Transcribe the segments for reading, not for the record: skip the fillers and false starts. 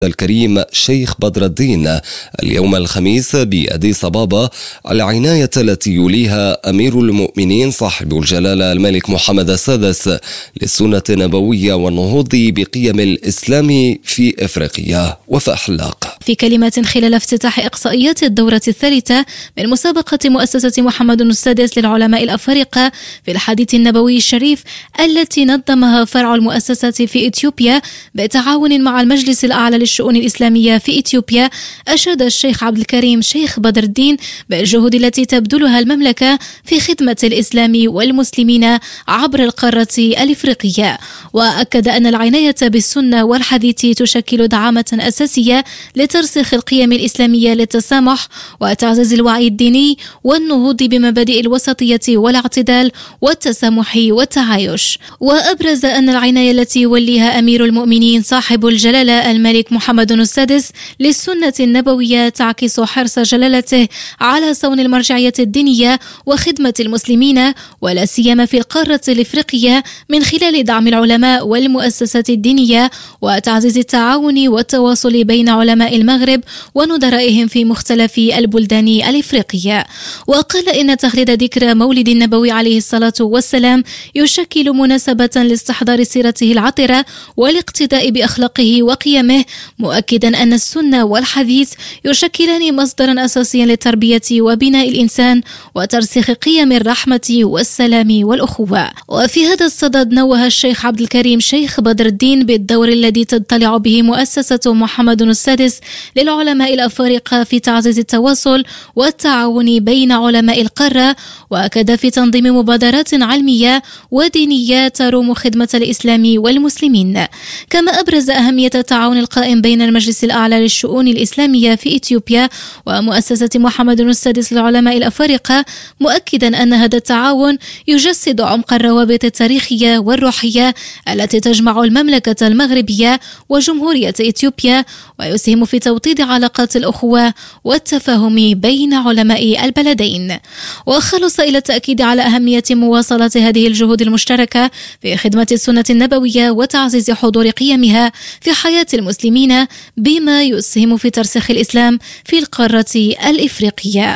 الكريم شيخ بدر الدين اليوم الخميس بأديس أبابا العناية التي يوليها أمير المؤمنين صاحب الجلالة الملك محمد السادس للسنة النبوية والنهوض بقيم الإسلام في إفريقيا وفأحلاق. في كلمة خلال افتتاح إقصائيات الدورة الثالثة من مسابقة مؤسسة محمد السادس للعلماء الأفارقة في الحديث النبوي الشريف التي نظمها فرع المؤسسة في إثيوبيا بالتعاون مع المجلس الأعلى للشؤون الإسلامية في إثيوبيا، أشاد الشيخ عبد الكريم شيخ بدر الدين بالجهود التي تبذلها المملكة في خدمة الإسلام والمسلمين عبر القارة الإفريقية، وأكد أن العناية بالسنة والحديث تشكل دعامة أساسية لترسيخ القيم الإسلامية للتسامح وتعزيز الوعي الديني والنهوض بمبادئ الوسطية والاعتدال والتسامح والتعايش. وأبرز أن العناية التي يوليها أمير المؤمنين صاحب الجلالة الملك محمد السادس للسنة النبوية تعكس حرص جلالته على صون المرجعية الدينية وخدمة المسلمين ولا سيما في القارة الإفريقية من خلال دعم العلماء والمؤسسات الدينية وتعزيز التعاون والتواصل بين علماء المغرب وندرائهم في مختلف البلدان الإفريقية. وقال إن تخليد ذكرى مولد النبوي عليه الصلاة والسلام يشكل مناسبة لاستحضار سيرته العطرة والاقتداء بأخلاقه وقيمه، مؤكدا أن السنة والحديث يشكلان مصدرا أساسيا للتربية وبناء الإنسان وترسيخ قيم الرحمة والسلام والأخوة. وفي هذا الصدد نوه الشيخ عبد الكريم شيخ بدر الدين بالدور الذي تضطلع به مؤسسة محمد السادس للعلماء الأفارقة في تعزيز التواصل والتعاون بين علماء القارة، وأكد في تنظيم مبادرات علمية ودينية تروم خدمة الإسلام والمسلمين. كما أبرز أهمية التعاون القائم بين المجلس الأعلى للشؤون الإسلامية في إثيوبيا ومؤسسة محمد السادس للعلماء الأفارقة، مؤكدا أن هذا التعاون يجسد عمق الروابط التاريخية والروحية التي تجمع المملكة المغربية وجمهورية إثيوبيا ويسهم في توطيد علاقات الأخوة والتفاهم بين علماء البلدين. وخلص إلى التأكيد على أهمية مواصلة هذه الجهود المشتركة في خدمة السنة النبوية وتعزيز حضور قيمها في حياة المسلمين بما يسهم في ترسيخ الإسلام في القارة الإفريقية.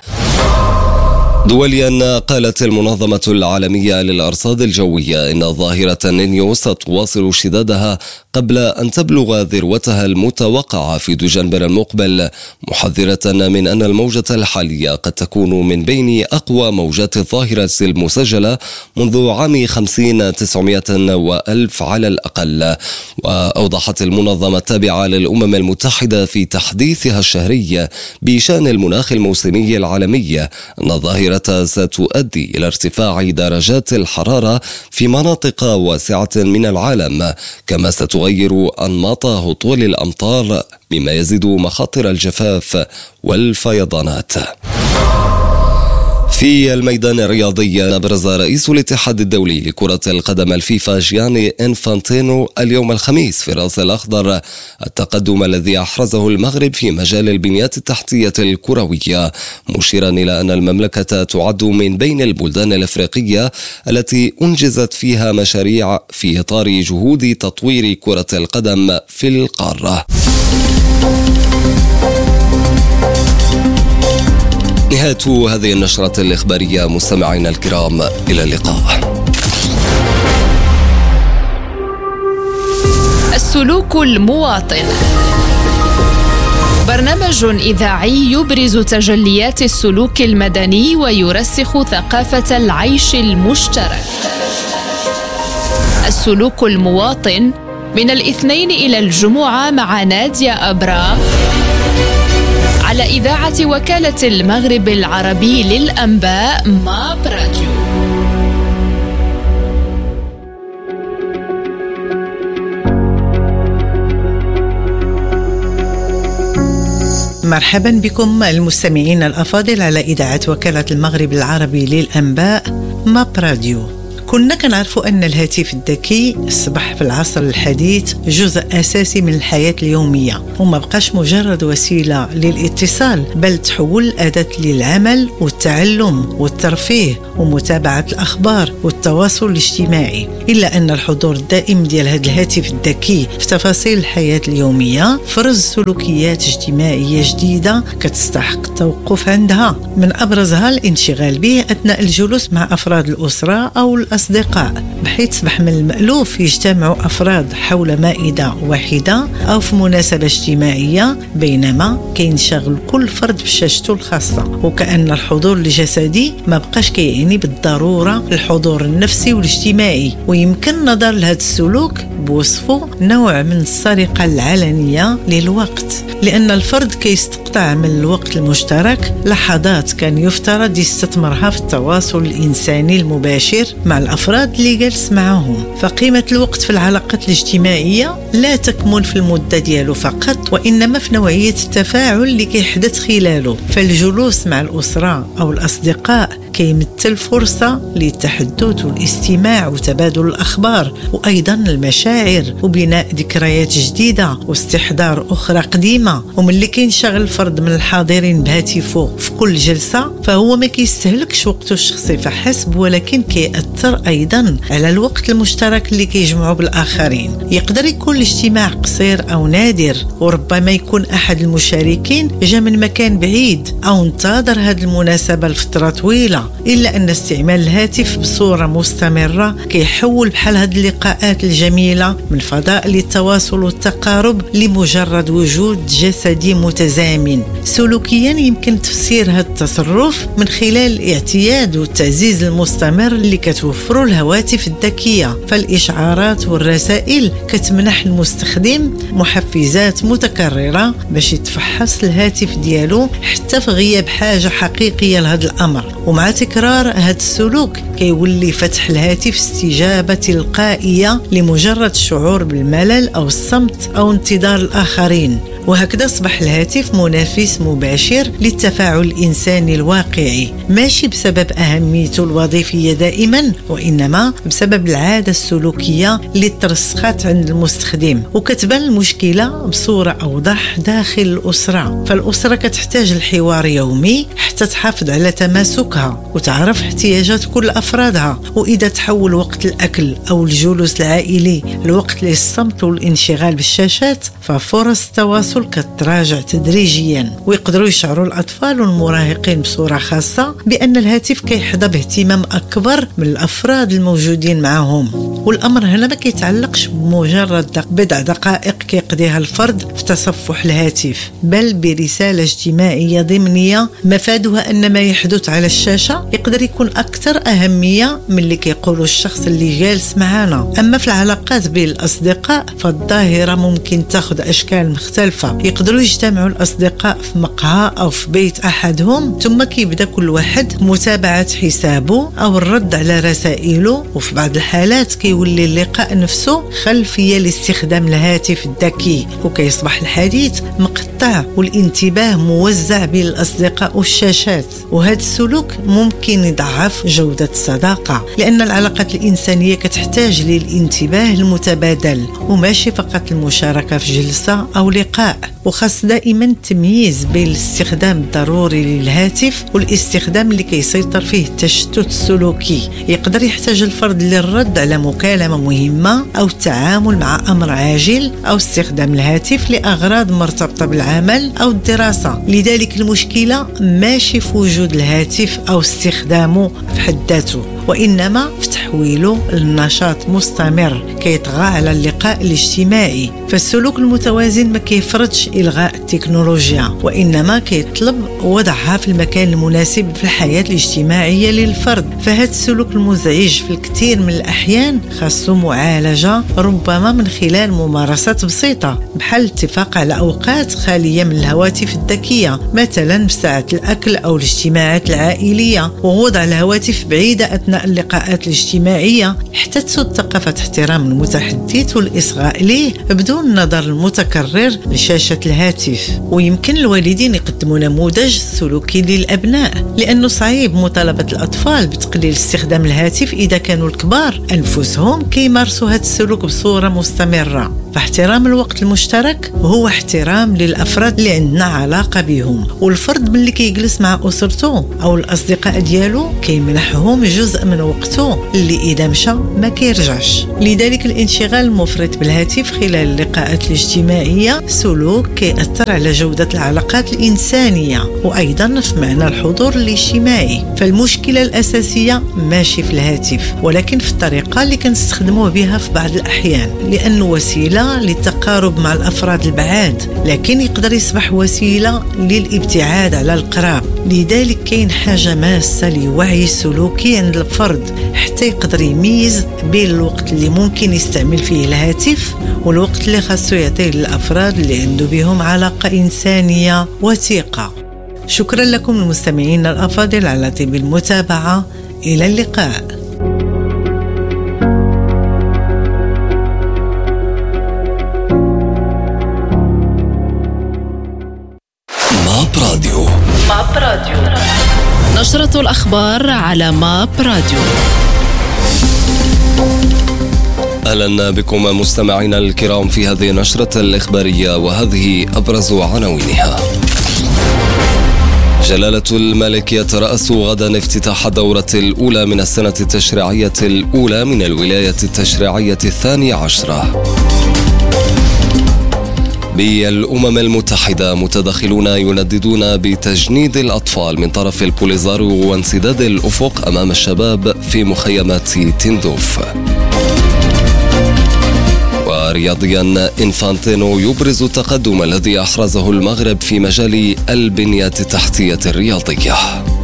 دوليا، قالت المنظمة العالمية للأرصاد الجوية إن ظاهرة النينيو ستواصل اشتدادها قبل أن تبلغ ذروتها المتوقعة في دجنبر المقبل، محذرة من أن الموجة الحالية قد تكون من بين أقوى موجات الظاهرة المسجلة منذ عام 50-900 و1000 على الأقل. وأوضحت المنظمة التابعة للأمم المتحدة في تحديثها الشهري بشأن المناخ الموسمي العالمي أن الظاهرة ستؤدي إلى ارتفاع درجات الحرارة في مناطق واسعة من العالم، كما ستغير أنماط هطول الأمطار مما يزيد مخاطر الجفاف والفيضانات. في الميدان الرياضي، أبرز رئيس الاتحاد الدولي لكرة القدم الفيفا جياني إنفانتينو اليوم الخميس في الرأس الأخضر التقدم الذي أحرزه المغرب في مجال البنيات التحتية الكروية، مشيرا إلى أن المملكة تعد من بين البلدان الأفريقية التي أنجزت فيها مشاريع في إطار جهود تطوير كرة القدم في القارة. نهاية هذه النشرة الإخبارية مستمعينا الكرام، إلى اللقاء. السلوك المواطن، برنامج إذاعي يبرز تجليات السلوك المدني ويرسخ ثقافة العيش المشترك. السلوك المواطن من الاثنين إلى الجمعة مع نادية أبرام على إذاعة وكالة المغرب العربي للأنباء ماب راديو. مرحبا بكم المستمعين الأفاضل على إذاعة وكالة المغرب العربي للأنباء ماب راديو. كنا كنعرفوا أن الهاتف الذكي أصبح في العصر الحديث جزء أساسي من الحياة اليومية، وما بقاش مجرد وسيلة للاتصال، بل تحول أداة للعمل والتعلم والترفيه ومتابعة الأخبار والتواصل الاجتماعي. إلا أن الحضور الدائم ديال هذا الهاتف الذكي في تفاصيل الحياة اليومية فرز سلوكيات اجتماعية جديدة كتستحق التوقف عندها. من أبرزها الانشغال به أثناء الجلوس مع أفراد الأسرة أو الأصدقاء، بحيث صبح من المألوف يجتمع أفراد حول مائدة واحدة أو في مناسبة اجتماعية، بينما كينشغل كل فرد بشاشته الخاصة، وكأن الحضور الجسدي ما بقاش كيعني بالضرورة الحضور النفسي والاجتماعي. ويمكن نظر لهذا السلوك بوصفه نوع من السرقة العلنية للوقت، لأن الفرد كيستقطع من الوقت المشترك لحظات كان يفترض يستثمرها في التواصل الإنساني المباشر مع الأفراد اللي جالس معهم. فقيمة الوقت في العلاقات الاجتماعية لا تكمن في المدة ديالو فقط، وإنما في نوعية التفاعل اللي كيحدث خلاله. فالجلوس مع الأسرة أو الأصدقاء كيمثل فرصة للتحدث والاستماع وتبادل الأخبار، وأيضا المشاعر وبناء ذكريات جديدة واستحضار أخرى قديمة. ومن اللي كينشغل الفرد من الحاضرين بهاتفه في كل جلسة، فهو ما كيستهلكش وقته الشخصي فحسب، ولكن كيأثر أيضا على الوقت المشترك اللي كيجمعه بالآخرين. يقدر يكون الاجتماع قصير أو نادر، وربما يكون أحد المشاركين جاء من مكان بعيد أو انتظر هذه المناسبة لفترة طويلة. إلا أن استعمال الهاتف بصورة مستمرة كيحول بحال هذه اللقاءات الجميلة من فضاء للتواصل والتقارب لمجرد وجود جسدي متزامن. سلوكيا يمكن تفسير هذا التصرف من خلال الاعتياد والتعزيز المستمر اللي كتوفره الهواتف الذكية. فالإشعارات والرسائل كتمنح المستخدم محفزات متكررة باش يتفحص الهاتف ديالو حتى في غياب حاجة حقيقية لهذا الأمر. ومع تكرار هذا السلوك كيولي فتح الهاتف استجابة تلقائية لمجرد الشعور بالملل أو الصمت أو انتظار الآخرين. وهكذا أصبح الهاتف منافس مباشر للتفاعل الإنساني الواقعي، ماشي بسبب أهميته الوظيفية دائما، وإنما بسبب العادة السلوكية اللي ترسخت عند المستخدم. وكتبان المشكلة بصورة أوضح داخل الأسرة. فالأسرة كتحتاج الحوار يومي حتى تحافظ على تماسكها وتعرف احتياجات كل أفرادها. وإذا تحول وقت الأكل أو الجلوس العائلي لوقت للصمت والانشغال بالشاشات، ففرص التواصل كتراجع تدريجيا. ويقدروا يشعروا الأطفال والمراهقين بصورة خاصة بأن الهاتف كيحظى باهتمام أكبر من الأفراد الموجودين معهم. والأمر هنا ما كيتعلقش بمجرد بضع دقائق كيقضيها الفرد في تصفح الهاتف، بل برسالة اجتماعية ضمنية مفادها أن ما يحدث على الشاشة يقدر يكون أكثر أهمية من اللي كيقوله الشخص اللي جالس معنا. أما في العلاقات بين الأصدقاء فالظاهرة ممكن تاخذ أشكال مختلفة. يقدروا يجتمعوا الأصدقاء في مقهى أو في بيت أحدهم، ثم كيبدأ كل واحد متابعة حسابه أو الرد على رسائله. وفي بعض الحالات كيولي اللقاء نفسه خلفية لاستخدام الهاتف الذكي، وكيصبح الحديث مقطع والانتباه موزع بين الأصدقاء والشاشات. وهذا السلوك ممكن يضعف جودة الصداقة، لأن العلاقات الإنسانية كتحتاج للانتباه المتبادل وماشي فقط المشاركة في جلسة أو لقاء. وخاص دائما التمييز بين الاستخدام الضروري للهاتف والاستخدام اللي كيسيطر فيه التشتت السلوكي. يقدر يحتاج الفرد للرد على مكالمة مهمة أو التعامل مع أمر عاجل أو استخدام الهاتف لأغراض مرتبطة بالعمل أو الدراسة. لذلك المشكلة ماشي في وجود الهاتف أو استخدامه في حد ذاته، وإنما في تحويله لنشاط مستمر كيطغى على اللقاء الاجتماعي. فالسلوك المتوازن ما كيفرضش إلغاء التكنولوجيا، وإنما كيطلب وضعها في المكان المناسب في الحياة الاجتماعية للفرد. فهذا السلوك المزعج في الكثير من الأحيان خاصه معالجة، ربما من خلال ممارسات بسيطة بحال الاتفاق على أوقات خالية من الهواتف الذكية، مثلا بساعة الأكل أو الاجتماعات العائلية، ووضع الهواتف بعيدة أثناء اللقاءات الاجتماعية حتى تسود ثقافة احترام المتحدث والإصغاء ليه بدون النظر المتكرر لشاشة الهاتف. ويمكن الوالدين يقدموا نموذج سلوكي للأبناء، لأنه صعيب مطالبة الأطفال بتقليل استخدام الهاتف إذا كانوا الكبار أنفسهم كيمارسوا هذا السلوك بصورة مستمرة. فاحترام الوقت المشترك هو احترام للأفراد اللي عندنا علاقة بهم، والفرد ملي كيجلس مع أسرته أو الأصدقاء ديالو كيمنحهم جزء من وقته اللي إذا مشى ما كيرجعش. لذلك الانشغال المفرط بالهاتف خلال اللقاءات الاجتماعية سلوك كيأثر على جودة العلاقات الإنسانية وأيضا في معنى الحضور الاجتماعي. فالمشكلة الأساسية ماشي في الهاتف، ولكن في الطريقة اللي كنستخدموه بها في بعض الأحيان، لأنه وسيلة للتقارب مع الأفراد البعاد، لكن يقدر يصبح وسيلة للابتعاد على القراب. لذلك كاين حاجة ماسة لوعي السلوكي عند الفرد حتى يقدر يميز بين الوقت اللي ممكن يستعمل فيه الهاتف والوقت اللي خاصو يعطيه للأفراد اللي عنده بهم علاقة إنسانية وثيقة. شكرا لكم المستمعين الأفاضل على طيب المتابعة. إلى اللقاء. ماب راديو. نشرة الأخبار على ماب راديو. أهلا بكم مستمعينا الكرام في هذه النشرة الإخبارية، وهذه أبرز عناوينها. جلالة الملك يترأس غدا افتتاح الدورة الأولى من السنة التشريعية الأولى من الولاية التشريعية 12. بالأمم المتحدة متدخلون ينددون بتجنيد الأطفال من طرف البوليزاريو وانسداد الأفق أمام الشباب في مخيمات تندوف. ورياضيا إنفانتينو يبرز التقدم الذي أحرزه المغرب في مجال البنية التحتية الرياضية.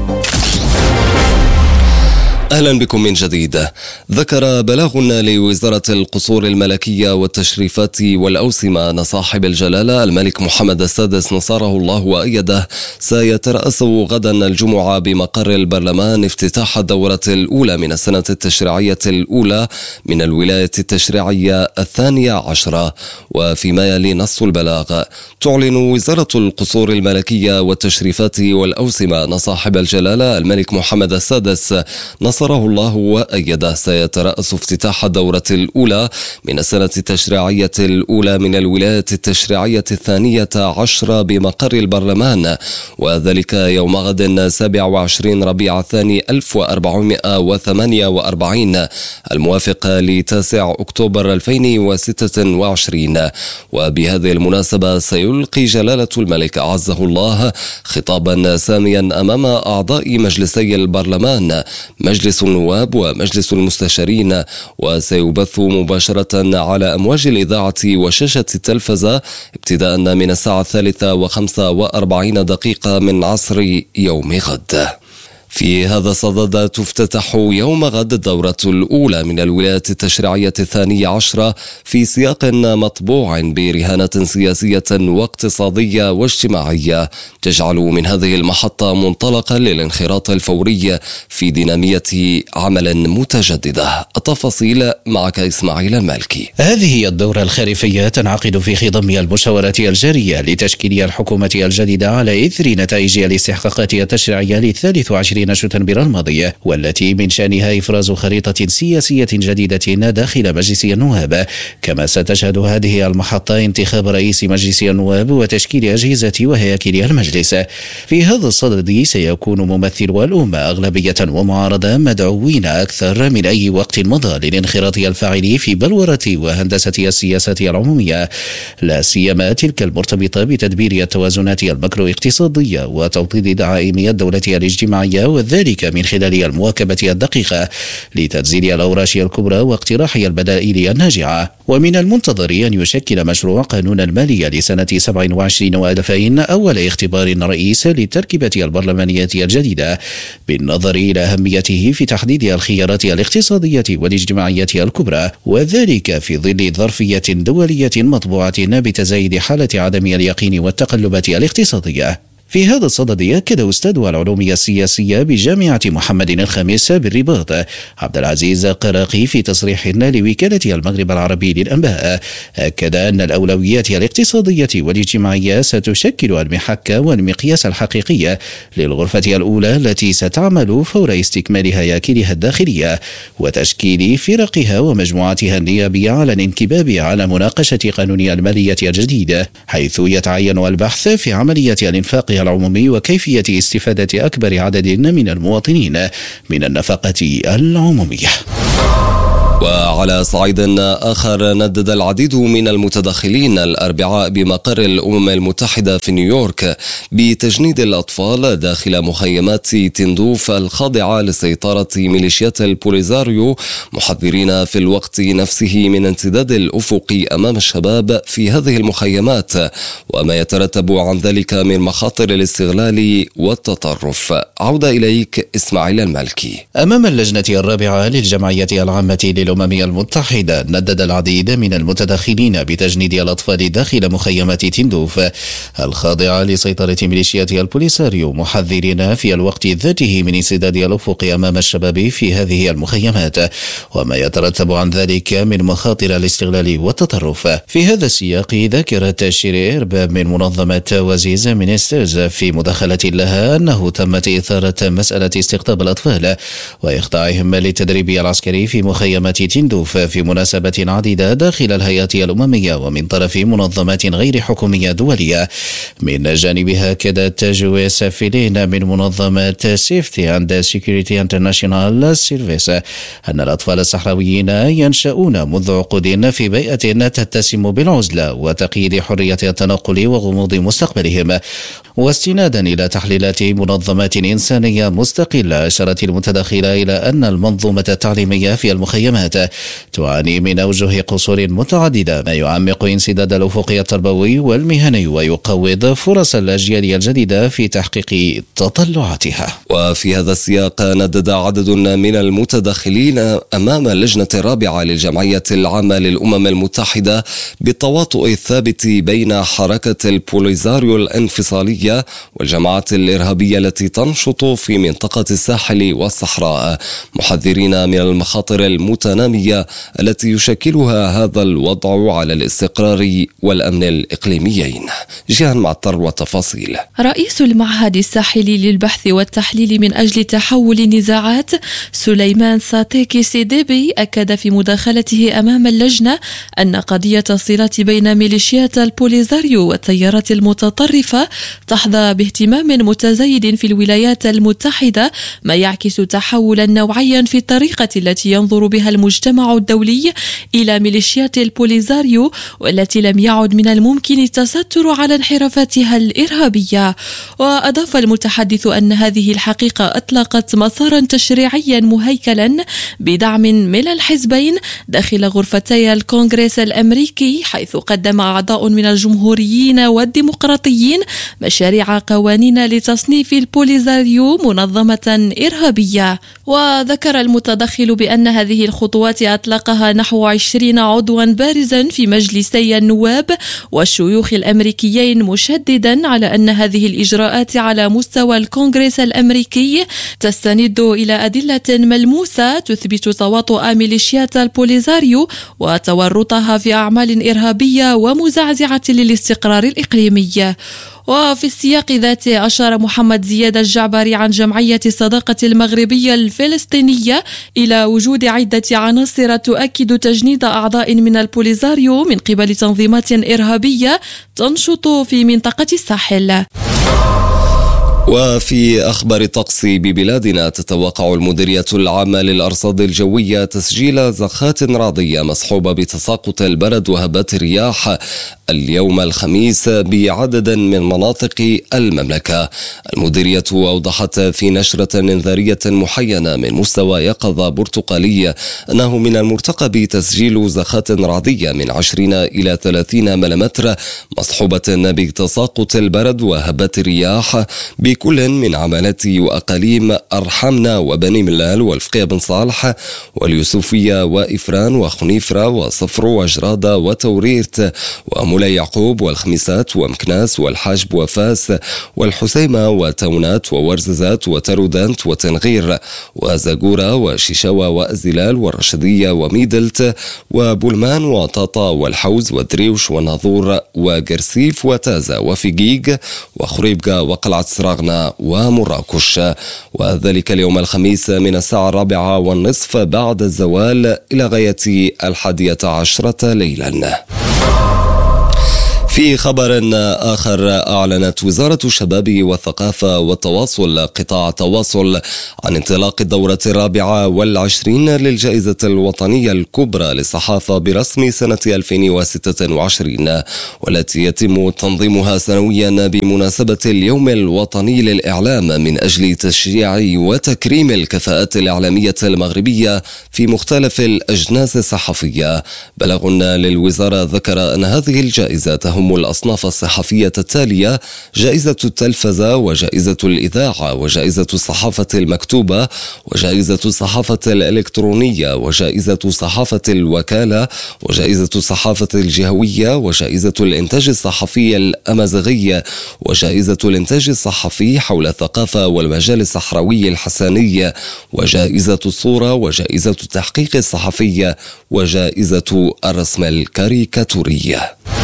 أهلا بكم من جديد. ذكر بلاغ لوزارة القصور الملكية والتشريفات والأوسمة أن صاحب الجلالة الملك محمد السادس نصره الله وأيده سيترأس غدا الجمعة بمقر البرلمان افتتاح الدورة الأولى من السنة التشريعية الأولى من الولاية التشريعية 12. وفيما يلي نص البلاغ، تعلن وزارة القصور الملكية والتشريفات والأوسمة أن صاحب الجلالة الملك محمد السادس نصره الله وأيده سيترأس افتتاح الدورة الأولى من السنة التشريعية الأولى من الولاية التشريعية 12 بمقر البرلمان، وذلك يوم غد 27 ربيع الثاني 1448 الموافق ل9 أكتوبر 2026. وبهذه المناسبة سيلقي جلالة الملك أعزه الله خطابا ساميا أمام أعضاء مجلسي البرلمان، مجلس النواب ومجلس المستشارين، وسيبث مباشرة على أمواج الإذاعة وشاشة التلفزة ابتداء من الساعة 3:45 من عصر يوم غد. في هذا الصدد تفتتح يوم غد الدورة الأولى من الولاية التشريعية 12 في سياق مطبوع برهانات سياسية واقتصادية واجتماعية تجعل من هذه المحطة منطلقا للانخراط الفوري في دينامية عمل متجددة. التفاصيل معك إسماعيل المالكي. هذه هي الدورة الخريفية تنعقد في خضم المشاورات الجارية لتشكيل الحكومة الجديدة على إثر نتائج الاستحقاقات التشريعية ل23 شتنبر الماضية، والتي من شأنها إفراز خريطة سياسية جديدة داخل مجلس النواب. كما ستشهد هذه المحطة انتخاب رئيس مجلس النواب وتشكيل أجهزة وهياكل المجلس. في هذا الصدد سيكون ممثلو الأمة أغلبية ومعارضة مدعوين أكثر من أي وقت مضى للانخراط الفاعل في بلورة وهندسة السياسة العمومية، لا سيما تلك المرتبطة بتدبير التوازنات المكرو اقتصادية وتوطيد دعائم الدولة الاجتماعية، وذلك من خلال المواكبة الدقيقة لتنزيل الأوراش الكبرى واقتراح البدائل الناجعة. ومن المنتظر أن يشكل مشروع قانون المالية لسنة 27 و2000 أول اختبار رئيس للتركيبة البرلمانية الجديدة، بالنظر إلى أهميته في تحديد الخيارات الاقتصادية والاجتماعية الكبرى، وذلك في ظل ظرفية دولية مطبوعة بتزايد حالة عدم اليقين والتقلبات الاقتصادية. في هذا الصدد يأكد أستاذ العلوم السياسية بجامعة محمد الخامس بالرباط عبد العزيز قراقي في تصريح لوكالة المغرب العربي للأنباء، أكد أن الأولويات الاقتصادية والاجتماعية ستشكل المحك والمقياس الحقيقي للغرفة الأولى التي ستعمل فور استكمال هياكلها الداخلية وتشكيل فرقها ومجموعاتها النيابية على الانكباب على مناقشة قانون المالية الجديد، حيث يتعين البحث في عملية الإنفاق العمومي وكيفية استفادة أكبر عدد من المواطنين من النفقة العمومية. وعلى صعيد آخر، ندد العديد من المتدخلين الأربعاء بمقر الأمم المتحدة في نيويورك بتجنيد الأطفال داخل مخيمات تندوف الخاضعة لسيطرة ميليشيات البوليزاريو، محذرين في الوقت نفسه من انسداد الأفق أمام الشباب في هذه المخيمات وما يترتب عن ذلك من مخاطر الاستغلال والتطرف. عودة إليك إسماعيل المالكي. أمام اللجنة الرابعة للجمعية العامة للأمم المتحدة، ندد العديد من المتدخلين بتجنيد الأطفال داخل مخيمات تندوف الخاضعة لسيطرة ميليشيات البوليساريو، محذرين في الوقت ذاته من انسداد الأفق أمام الشباب في هذه المخيمات وما يترتب عن ذلك من مخاطر الاستغلال والتطرف. في هذا السياق، ذكرت شيري إرباب من منظمة وزيز مينسترز في مداخلة لها أنه تمت إثارة مسألة استقطاب الأطفال وإخضاعهم للتدريب العسكري في مخيمات تندوف في مناسبات عديدة داخل الهيئات الأممية ومن طرف منظمات غير حكومية دولية. من جانبها، أكدت جويس فيلين من منظمة سيفتي أند سيكوريتي انترناشونال سيرفيس أن الأطفال الصحراويين ينشأون منذ عقود في بيئة تتسم بالعزلة وتقييد حرية التنقل وغموض مستقبلهم. واستنادا إلى تحليلات منظمات إنسانية مستقلة، أشارت المتداخلة إلى أن المنظومة التعليمية في المخيمات تعاني من أوجه قصور متعددة، ما يعمق انسداد الأفق التربوي والمهني ويقوض فرص الأجيال الجديدة في تحقيق تطلعاتها. وفي هذا السياق، ندد عدد من المتدخلين أمام اللجنة الرابعة للجمعية العامة للأمم المتحدة بالتواطؤ الثابت بين حركة البوليزاريو الانفصالية والجماعات الإرهابية التي تنشط في منطقة الساحل والصحراء، محذرين من المخاطر المتنامية التي يشكلها هذا الوضع على الاستقرار والأمن الإقليميين. جيهان معطر والتفاصيل. رئيس المعهد الساحلي للبحث والتحليل من أجل تحول النزاعات سليمان ساتيكي سيديبي أكد في مداخلته أمام اللجنة أن قضية الصلات بين ميليشيات البوليزاريو والتيارات المتطرفة تحظى باهتمام متزايد في الولايات المتحدة، ما يعكس تحولا نوعيا في الطريقة التي ينظر بها المجتمع الدولي إلى ميليشيات البوليزاريو، والتي لم يعد من الممكن التستر على انحرافاتها الإرهابية. وأضاف المتحدث أن هذه الحقيقة أطلقت مسارا تشريعيا مهيكلا بدعم من الحزبين داخل غرفتي الكونغرس الأمريكي، حيث قدم أعضاء من الجمهوريين والديمقراطيين مشاريع قوانين لتصنيف البوليزاريو منظمة إرهابية. وذكر المتدخل بأن هذه الخطوات أطلقها نحو 20 عضوا بارزا في مجلسي النواب والشيوخ الأمريكيين، مشددا على أن هذه الإجراءات على مستوى الكونغرس الأمريكي تستند إلى أدلة ملموسة تثبت تواطؤ ميليشيات البوليزاريو وتورطها في أعمال إرهابية ومزعزعة للاستقرار الإقليمي. وفي السياق ذاته، أشار محمد زياد الجعبري عن جمعية الصداقة المغربية الفلسطينية إلى وجود عدة عناصر تؤكد تجنيد أعضاء من البوليزاريو من قبل تنظيمات إرهابية تنشط في منطقة الساحل. وفي أخبار الطقس ببلادنا، تتوقع المديرية العامة للأرصاد الجوية تسجيل زخات رعدية مصحوبة بتساقط البرد وهبات الرياح اليوم الخميس بعدد من مناطق المملكة. المديرية أوضحت في نشرة إنذارية محينة من مستوى يقظة برتقالي أنه من المرتقب تسجيل زخات رعدية من 20 إلى 30 ملم مصحوبة بتساقط البرد وهبات الرياح بكل من عمالات وأقاليم أرحمنا وبني ملال والفقيه بن صالح واليوسفية وإفران وخنيفرة وصفر وجرادة وتوريرت ومل مولاي يعقوب والخميسات ومكناس والحاجب وفاس والحسيمة وتونات وورززات وترودانت وتنغير وزاقورة وشيشاوة وأزلال والرشدية وميدلت وبولمان وطاطا والحوز ودريوش وناظور وقرسيف وتازا وفيقيق وخريبقة وقلعة سراغنا ومراكش، وذلك اليوم الخميس من الساعة 4:30 بعد الزوال إلى غاية 11 ليلا. في خبر آخر، أعلنت وزارة الشباب والثقافة والتواصل قطاع التواصل عن انطلاق الدورة 24 للجائزة الوطنية الكبرى للصحافة برسم سنة 2026، والتي يتم تنظيمها سنويا بمناسبة اليوم الوطني للإعلام من أجل تشجيع وتكريم الكفاءات الإعلامية المغربية في مختلف الأجناس الصحفية. بلاغ للوزارة ذكر أن هذه الجائزة تهم الأصناف الصحفية التالية: جائزة التلفزة، وجائزة الإذاعة، وجائزة الصحافة المكتوبة، وجائزة الصحافة الإلكترونية، وجائزة صحافة الوكالة، وجائزة الصحافة الجهوية، وجائزة الإنتاج الصحفي الأمازيغي، وجائزة الإنتاج الصحفي حول الثقافة والمجال الصحراوي الحساني، وجائزة الصورة، وجائزة التحقيق الصحفي، وجائزة الرسم الكاريكاتوري.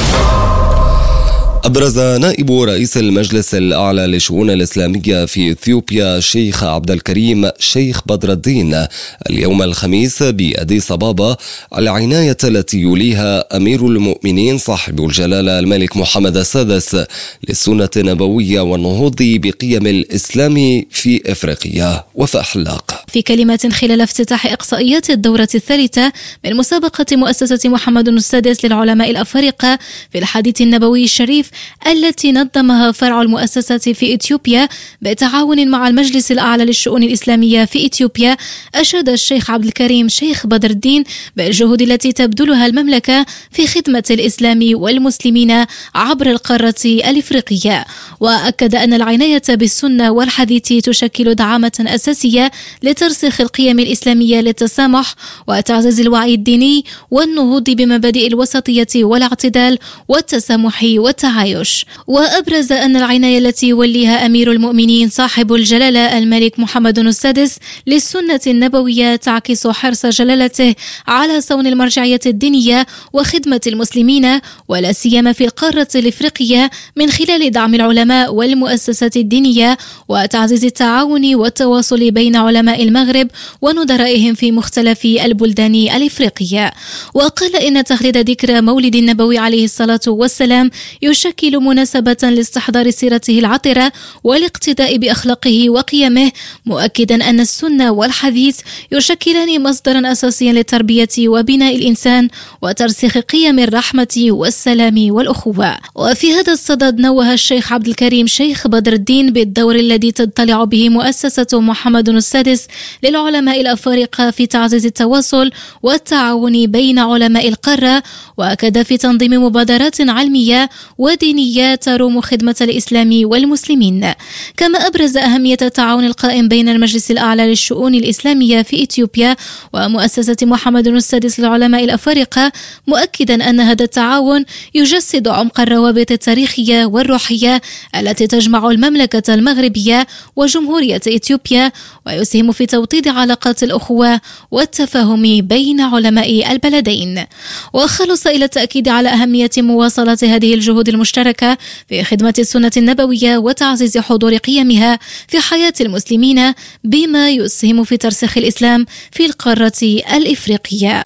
أبرز نائب رئيس المجلس الأعلى للشؤون الإسلامية في إثيوبيا شيخ عبد الكريم شيخ بدر الدين اليوم الخميس بأديس أبابا العناية التي يوليها أمير المؤمنين صاحب الجلالة الملك محمد السادس للسنة النبوية والنهوض بقيم الإسلام في إفريقيا وفي أحلاق. في كلمة خلال افتتاح إقصائيات الدورة الثالثة من مسابقة مؤسسة محمد السادس للعلماء الأفارقة في الحديث النبوي الشريف التي نظمها فرع المؤسسة في إثيوبيا بالتعاون مع المجلس الأعلى للشؤون الإسلامية في إثيوبيا، أشاد الشيخ عبد الكريم شيخ بدر الدين بالجهود التي تبذلها المملكة في خدمة الإسلام والمسلمين عبر القارة الإفريقية، وأكد أن العناية بالسنة والحديث تشكل دعامة أساسية لترسيخ القيم الإسلامية للتسامح وتعزيز الوعي الديني والنهوض بمبادئ الوسطية والاعتدال والتسامح والتعايش. وأبرز أن العناية التي يوليها أمير المؤمنين صاحب الجلالة الملك محمد السادس للسنة النبوية تعكس حرص جلالته على صون المرجعية الدينية وخدمة المسلمين ولا سيما في القارة الإفريقية من خلال دعم العلماء والمؤسسات الدينية وتعزيز التعاون والتواصل بين علماء المغرب وندرائهم في مختلف البلدان الإفريقية. وقال إن تخليد ذكرى مولد النبوي عليه الصلاة والسلام يشكل مناسبة لاستحضار سيرته العطرة والاقتداء بأخلاقه وقيمه، مؤكدا أن السنة والحديث يشكلان مصدرا أساسيا للتربية وبناء الإنسان وترسيخ قيم الرحمة والسلام والأخوة. وفي هذا الصدد نوه الشيخ عبد الكريم شيخ بدر الدين بالدور الذي تضطلع به مؤسسة محمد السادس للعلماء الأفارقة في تعزيز التواصل والتعاون بين علماء القارة، وأكد في تنظيم مبادرات علمية ودينية تروم خدمة الإسلام والمسلمين. كما أبرز أهمية التعاون القائم بين المجلس الأعلى للشؤون الإسلامية في إثيوبيا ومؤسسة محمد السادس للعلماء الأفارقة، مؤكدا أن هذا التعاون يجسد عمق الروابط التاريخية والروحية التي تجمع المملكة المغربية وجمهورية إثيوبيا، ويسهم في توطيد علاقات الأخوة والتفاهم بين علماء البلدين. وخلص إلى التأكيد على أهمية مواصلة هذه الجهود المشتركة في خدمة السنة النبوية وتعزيز حضور قيمها في حياة المسلمين بما يسهم في ترسيخ الإسلام في القارة الإفريقية.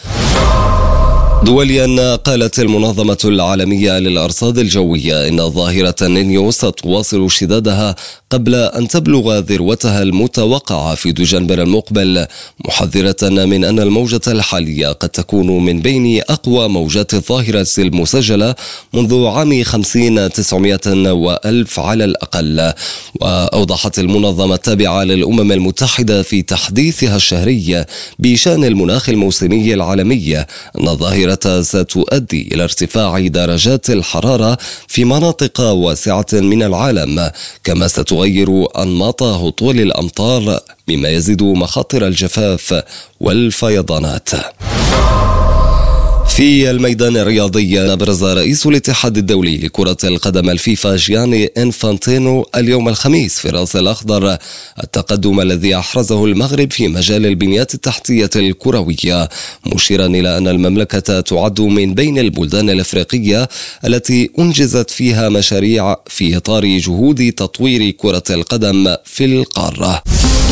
دوليا، قالت المنظمة العالمية للأرصاد الجوية إن ظاهرة النينيو ستواصل اشتدادها قبل أن تبلغ ذروتها المتوقعة في دجنبر المقبل، محذرة من أن الموجة الحالية قد تكون من بين أقوى موجات الظاهرة المسجلة منذ عام 50-900 و1000 على الأقل. وأوضحت المنظمة التابعة للأمم المتحدة في تحديثها الشهري بشأن المناخ الموسمي العالمي أن الظاهرة ستؤدي إلى ارتفاع درجات الحرارة في مناطق واسعة من العالم، كما ستغير أنماط هطول الأمطار مما يزيد مخاطر الجفاف والفيضانات. في الميدان الرياضي أبرز رئيس الاتحاد الدولي لكرة القدم الفيفا جياني إنفانتينو اليوم الخميس في الرأس الأخضر التقدم الذي أحرزه المغرب في مجال البنيات التحتية الكروية، مشيرا إلى أن المملكة تعد من بين البلدان الأفريقية التي أنجزت فيها مشاريع في إطار جهود تطوير كرة القدم في القارة.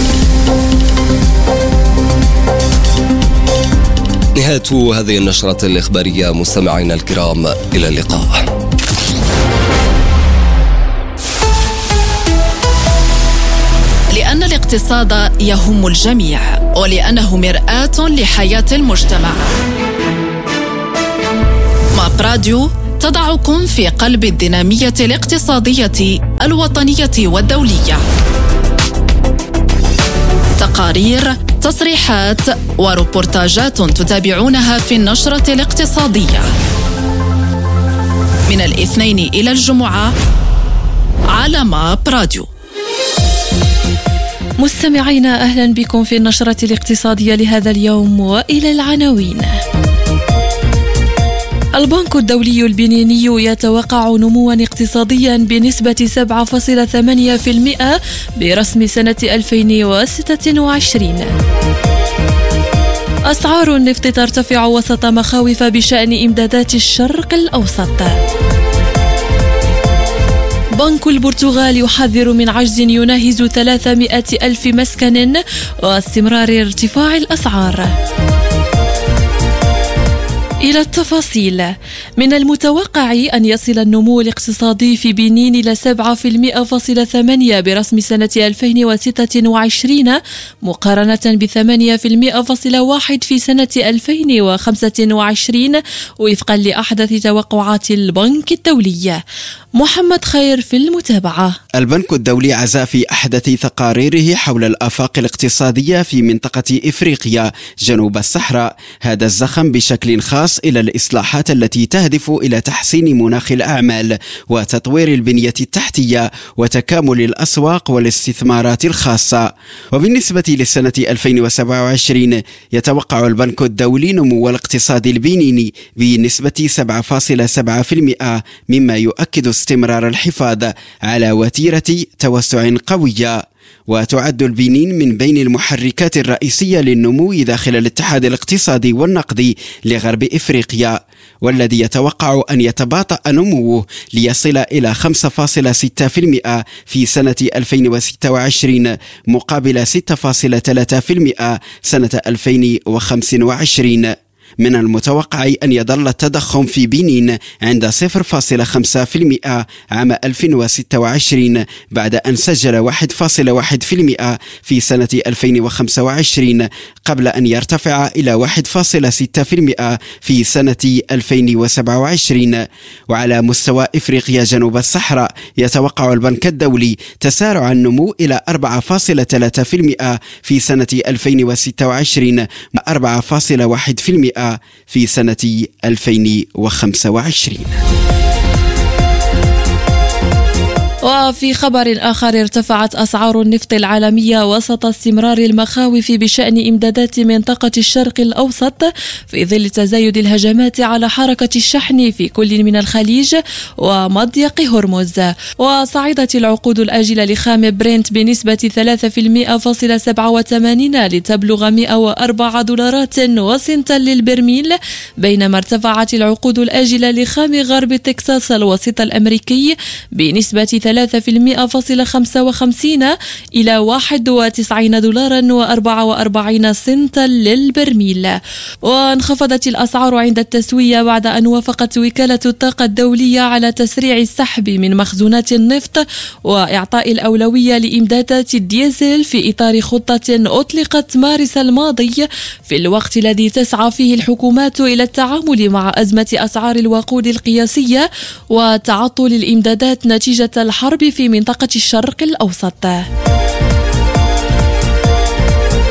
نهاية هذه النشرة الإخبارية مستمعينا الكرام، إلى اللقاء. لأن الاقتصاد يهم الجميع ولأنه مرآة لحياة المجتمع. ماب راديو تضعكم في قلب الدينامية الاقتصادية الوطنية والدولية. تقارير، تصريحات وروبورتاجات تتابعونها في النشرة الاقتصادية من الاثنين إلى الجمعة على ماب راديو. مستمعينا أهلا بكم في النشرة الاقتصادية لهذا اليوم، وإلى العناوين. البنك الدولي البنيني يتوقع نمواً اقتصادياً بنسبة 7.8% برسم سنة 2026. أسعار النفط ترتفع وسط مخاوف بشأن إمدادات الشرق الأوسط. بنك البرتغال يحذر من عجز يناهز 300,000 مسكن واستمرار ارتفاع الأسعار. إلى التفاصيل. من المتوقع أن يصل النمو الاقتصادي في بنين إلى 7.8% برسم سنة 2026 مقارنة ب8.1% في سنة 2025 وفقا لأحدث توقعات البنك الدولي. محمد خير في المتابعة. البنك الدولي عزا في أحدث تقاريره حول الآفاق الاقتصادية في منطقة إفريقيا جنوب الصحراء هذا الزخم بشكل خاص إلى الإصلاحات التي تهدف إلى تحسين مناخ الأعمال وتطوير البنية التحتية وتكامل الأسواق والاستثمارات الخاصة. وبالنسبة للسنة 2027 يتوقع البنك الدولي نمو الاقتصاد البنيني بنسبة 7.7% مما يؤكد استمرار الحفاظ على وتيرة توسع قوية. وتعد البنين من بين المحركات الرئيسية للنمو داخل الاتحاد الاقتصادي والنقدي لغرب إفريقيا، والذي يتوقع أن يتباطأ نموه ليصل إلى 5.6% في سنة 2026 مقابل 6.3% سنة 2025. من المتوقع أن يظل التضخم في بنين عند 0.5% عام 2026 بعد أن سجل 1.1% في سنة 2025 قبل أن يرتفع إلى 1.6% في سنة 2027. وعلى مستوى إفريقيا جنوب الصحراء يتوقع البنك الدولي تسارع النمو إلى 4.3% في سنة 2026 4.1% في سنة 2025. وفي خبر آخر ارتفعت أسعار النفط العالمية وسط استمرار المخاوف بشأن إمدادات منطقة الشرق الأوسط في ظل تزايد الهجمات على حركة الشحن في كل من الخليج ومضيق هرمز. وصعدت العقود الآجلة لخام برنت بنسبة 3.87 لتبلغ $104.01 للبرميل، بينما ارتفعت العقود الآجلة لخام غرب تكساس الوسيط الأمريكي بنسبة 3.55 إلى $91.44 للبرميل. وانخفضت الأسعار عند التسوية بعد أن وافقت وكالة الطاقة الدولية على تسريع السحب من مخزونات النفط وإعطاء الأولوية لإمدادات الديزل في إطار خطة أطلقت مارس الماضي في الوقت الذي تسعى فيه الحكومات إلى التعامل مع أزمة أسعار الوقود القياسية وتعطل الإمدادات نتيجة الحرب في منطقة الشرق الأوسط.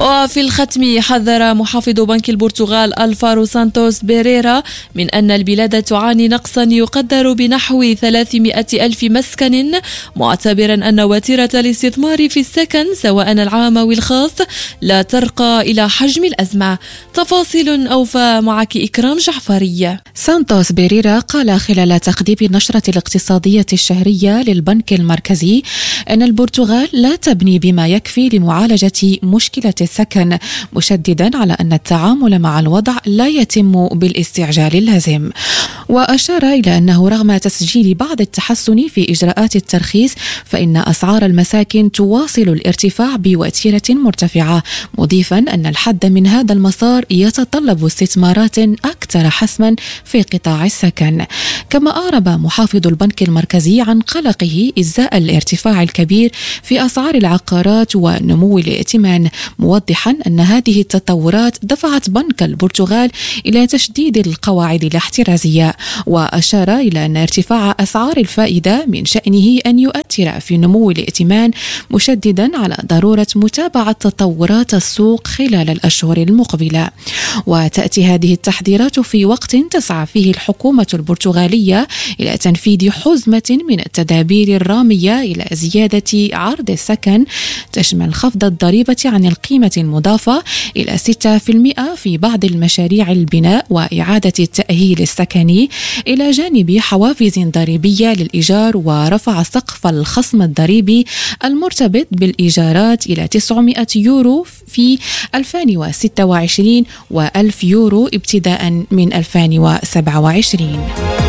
وفي الختم حذر محافظ بنك البرتغال ألفارو سانتوس بيريرا من أن البلاد تعاني نقصا يقدر بنحو 300 ألف مسكن، معتبرا أن وتيرة الاستثمار في السكن سواء العام أو الخاص لا ترقى إلى حجم الأزمة. تفاصيل أوفى معك إكرام جعفرية. سانتوس بيريرا قال خلال تقديم النشرة الاقتصادية الشهرية للبنك المركزي أن البرتغال لا تبني بما يكفي لمعالجة مشكلة السكن، مشددا على أن التعامل مع الوضع لا يتم بالاستعجال اللازم. وأشار إلى أنه رغم تسجيل بعض التحسن في إجراءات الترخيص فإن أسعار المساكن تواصل الارتفاع بوتيرة مرتفعة، مضيفا أن الحد من هذا المسار يتطلب استثمارات أكثر حسما في قطاع السكن. كما أعرب محافظ البنك المركزي عن قلقه إزاء الارتفاع الكبير في أسعار العقارات ونمو الائتمان، موضحا أن هذه التطورات دفعت بنك البرتغال إلى تشديد القواعد الاحترازية. وأشار إلى أن ارتفاع أسعار الفائدة من شأنه أن يؤثر في نمو الائتمان، مشددا على ضرورة متابعة تطورات السوق خلال الأشهر المقبلة. وتأتي هذه التحذيرات في وقت تسعى فيه الحكومة البرتغالية إلى تنفيذ حزمة من التدابير الرامية إلى زيادة عرض السكن، تشمل خفض الضريبة عن القيمة المضافة إلى 6% في بعض المشاريع البناء وإعادة التأهيل السكني، إلى جانب حوافز ضريبية للإيجار، ورفع سقف الخصم الضريبي المرتبط بالإيجارات إلى 900 يورو في 2026 و1000 يورو ابتداء من 2027.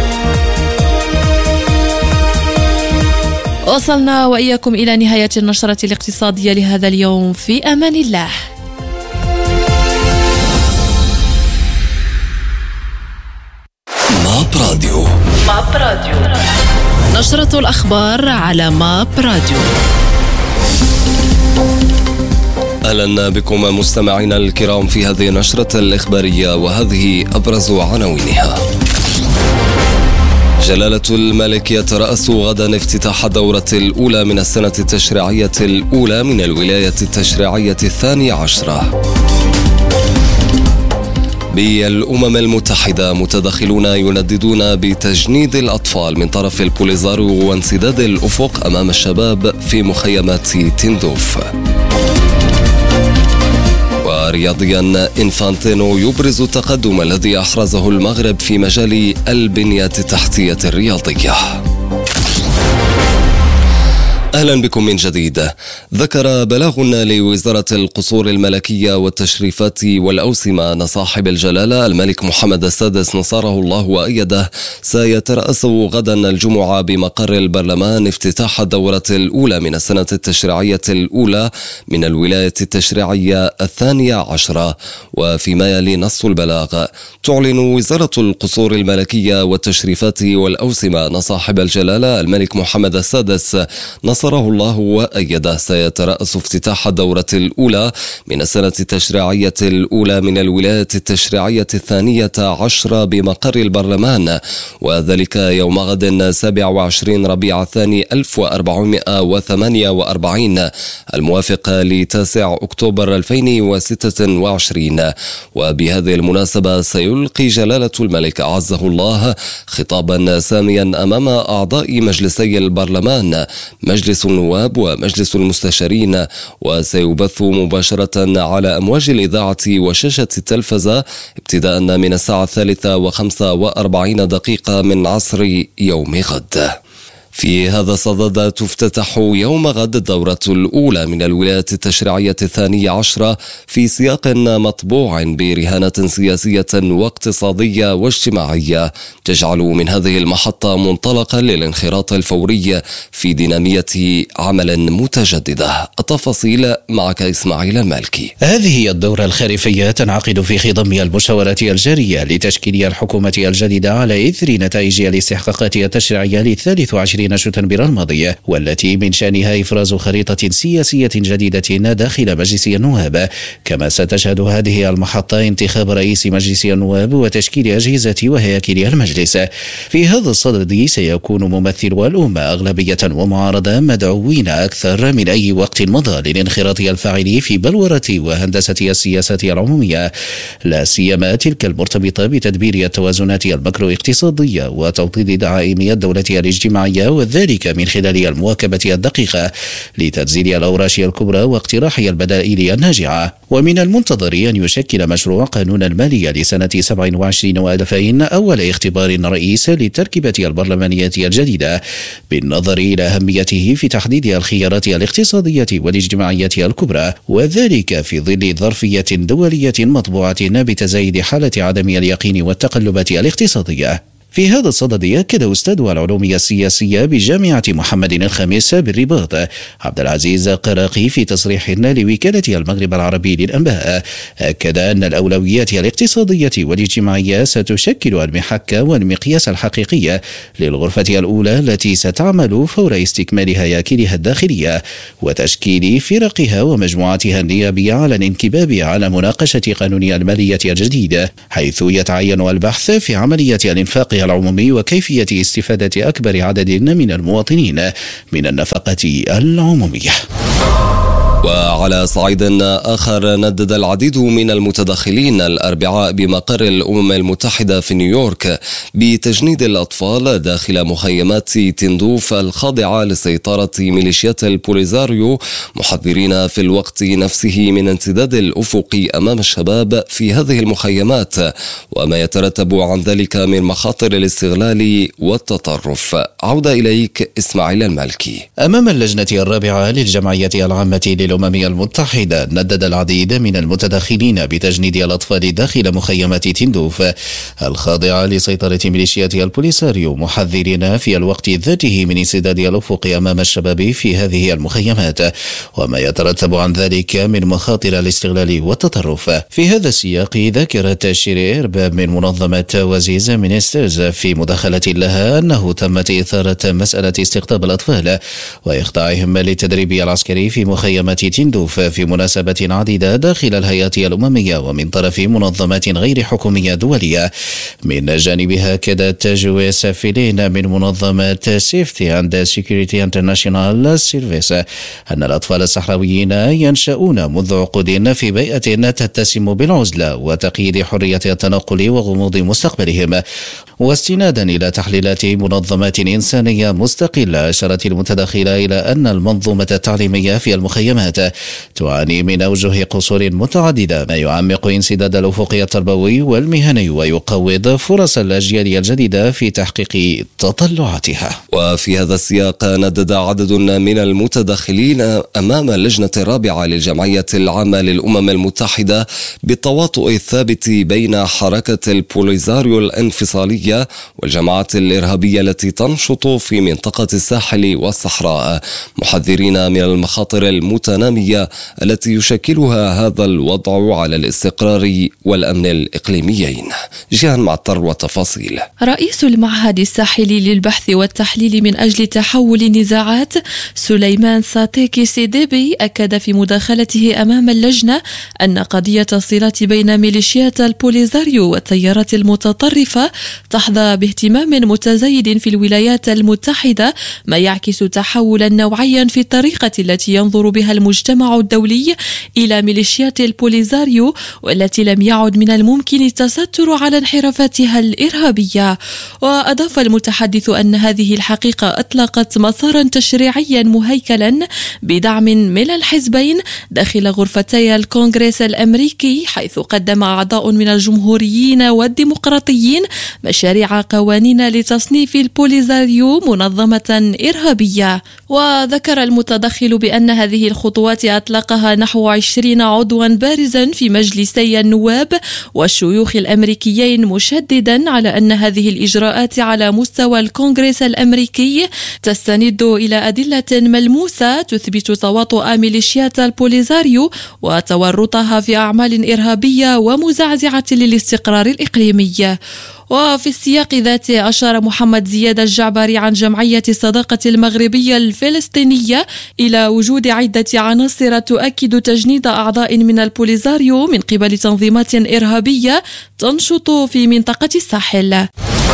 وصلنا وإياكم إلى نهاية النشرة الاقتصادية لهذا اليوم. في أمان الله. ماب راديو. نشرة الأخبار على ماب راديو. أهلا بكم مستمعينا الكرام في هذه النشرة الإخبارية، وهذه أبرز عناوينها. جلالة الملك يترأس غدا افتتاح الدورة الأولى من السنة التشريعية الأولى من الولاية التشريعية 12. بالأمم المتحدة متدخلون ينددون بتجنيد الأطفال من طرف البوليزاريو وانسداد الأفق أمام الشباب في مخيمات تندوف. ورياضيا إنفانتينو يبرز التقدم الذي أحرزه المغرب في مجال البنية التحتية الرياضية. أهلا بكم من جديد. ذكر بلاغ لوزارة القصور الملكية والتشريفات والأوسمة أن صاحب الجلالة الملك محمد السادس نصره الله وأيده سيترأس غدا الجمعة بمقر البرلمان افتتاح الدورة الأولى من السنة التشريعية الأولى من الولاية التشريعية 12. وفيما يلي نص البلاغ، تعلن وزارة القصور الملكية والتشريفات والأوسمة أن صاحب الجلالة الملك محمد السادس نصره الله وأيده سيترأس افتتاح الدورة الأولى من السنة التشريعية الأولى من الولاية التشريعية 12 بمقر البرلمان، وذلك يوم غد 27 ربيع الثاني 1448 الموافق ل9 أكتوبر 2026. وبهذه المناسبة سيلقي جلالة الملك أعزه الله خطابا ساميا أمام أعضاء مجلسي البرلمان، مجلس النواب ومجلس المستشارين، وسيبث مباشرة على أمواج الإذاعة وشاشة التلفزة ابتداء من الساعة 3:45 من عصر يوم غد. في هذا الصدد تفتتح يوم غد الدورة الأولى من الولاية التشريعية 12 في سياق مطبوع برهانات سياسية واقتصادية واجتماعية تجعل من هذه المحطة منطلقا للانخراط الفوري في دينامية عمل متجددة. التفاصيل معك إسماعيل المالكي. هذه هي الدورة الخريفية تنعقد في خضم المشاورات الجارية لتشكيل الحكومة الجديدة على إثر نتائج الاستحقاقات التشريعية ل23 26 شتنبر الماضي، والتي من شأنها إفراز خريطة سياسية جديدة داخل مجلس النواب. كما ستشهد هذه المحطة انتخاب رئيس مجلس النواب وتشكيل أجهزة وهياكل المجلس. في هذا الصدد سيكون ممثلو الأمة أغلبية ومعارضة مدعوين أكثر من أي وقت مضى للانخراط الفاعل في بلورة وهندسة السياسات العمومية، لا سيما تلك المرتبطة بتدبير التوازنات المكرو اقتصادية وتوطيد دعائم الدولة الاجتماعية، وذلك من خلال المواكبة الدقيقة لتنزيل الأوراش الكبرى واقتراح البدائل الناجعة. ومن المنتظر أن يشكل مشروع قانون المالية لسنة 27 و2000 أول اختبار رئيس للتركيبة البرلمانية الجديدة، بالنظر إلى أهميته في تحديد الخيارات الاقتصادية والاجتماعية الكبرى، وذلك في ظل ظرفية دولية مطبوعة بتزايد حالة عدم اليقين والتقلبات الاقتصادية. في هذا الصدد أكد أستاذ العلوم السياسية بجامعة محمد الخامس بالرباط عبد العزيز قراقي في تصريح لوكالة المغرب العربي للأنباء، أكد أن الأولويات الاقتصادية والاجتماعية ستشكل المحك والمقياس الحقيقي للغرفة الأولى التي ستعمل فور استكمال هياكلها الداخلية وتشكيل فرقها ومجموعاتها النيابية على الانكباب على مناقشة قانون المالية الجديد، حيث يتعين البحث في عملية الإنفاق العمومي وكيفية استفادة أكبر عدد من المواطنين من النفقة العمومية. وعلى صعيد آخر، ندد العديد من المتدخلين الأربعاء بمقر الأمم المتحدة في نيويورك بتجنيد الأطفال داخل مخيمات تندوف الخاضعة لسيطرة ميليشيات البوليزاريو، محذرين في الوقت نفسه من انسداد الأفق أمام الشباب في هذه المخيمات وما يترتب عن ذلك من مخاطر الاستغلال والتطرف. عودة إليك إسماعيل المالكي. أمام اللجنة الرابعة للجمعية العامة للأمم المتحدة، ندد العديد من المتدخلين بتجنيد الأطفال داخل مخيمات تندوف الخاضعة لسيطرة ميليشيات البوليساريو، محذرين في الوقت ذاته من انسداد الأفق أمام الشباب في هذه المخيمات وما يترتب عن ذلك من مخاطر الاستغلال والتطرف. في هذا السياق، ذكرت شيري إرباب من منظمة وزيز مينسترز في مداخلة لها أنه تمت إثارة مسألة استقطاب الأطفال وإخضاعهم للتدريب العسكري في مخيمات تندوف في مناسبات عديدة داخل الهيئات الأممية ومن طرف منظمات غير حكومية دولية. من جانبها، أكدت جويس فيلين من منظمة سيفتي أند سيكوريتي انترناشونال سيرفيس أن الأطفال الصحراويين ينشأون منذ عقود في بيئة تتسم بالعزلة وتقييد حرية التنقل وغموض مستقبلهم. واستنادا إلى تحليلات منظمات إنسانية مستقلة، أشارت المتداخلة إلى أن المنظومة التعليمية في المخيمات تعاني من أوجه قصور متعددة، ما يعمق انسداد الأفق التربوي والمهني ويقوض فرص الأجيال الجديدة في تحقيق تطلعاتها. وفي هذا السياق، ندد عدد من المتدخلين أمام اللجنة الرابعة للجمعية العامة للأمم المتحدة بالتواطؤ الثابت بين حركة البوليزاريو الانفصالية والجماعات الإرهابية التي تنشط في منطقة الساحل والصحراء، محذرين من المخاطر المتنامية التي يشكلها هذا الوضع على الاستقرار والأمن الإقليميين. جيهان معطر والتفاصيل. رئيس المعهد الساحلي للبحث والتحليل من أجل تحول النزاعات سليمان ساتيكي سيديبي أكد في مداخلته أمام اللجنة أن قضية الصلات بين ميليشيات البوليزاريو والتيارات المتطرفة تحظى باهتمام متزايد في الولايات المتحدة، ما يعكس تحولا نوعيا في الطريقة التي ينظر بها المجتمع الدولي إلى ميليشيات البوليزاريو، والتي لم يعد من الممكن التستر على انحرافاتها الإرهابية. وأضاف المتحدث أن هذه الحقيقة أطلقت مسارا تشريعيا مهيكلا بدعم من الحزبين داخل غرفتي الكونغرس الأمريكي، حيث قدم أعضاء من الجمهوريين والديمقراطيين مشاريع قوانين لتصنيف البوليزاريو منظمة إرهابية. وذكر المتدخل بأن هذه الخطوات أطلقها نحو 20 عضوا بارزا في مجلسي النواب والشيوخ الأمريكيين، مشددا على أن هذه الإجراءات على مستوى الكونغرس الأمريكي تستند إلى أدلة ملموسة تثبت تواطؤ ميليشيات البوليزاريو وتورطها في أعمال إرهابية ومزعزعة للاستقرار الإقليمي. وفي السياق ذاته أشار محمد زياد الجعبري عن جمعية الصداقة المغربية الفلسطينية إلى وجود عدة عناصر تؤكد تجنيد أعضاء من البوليزاريو من قبل تنظيمات إرهابية تنشط في منطقة الساحل.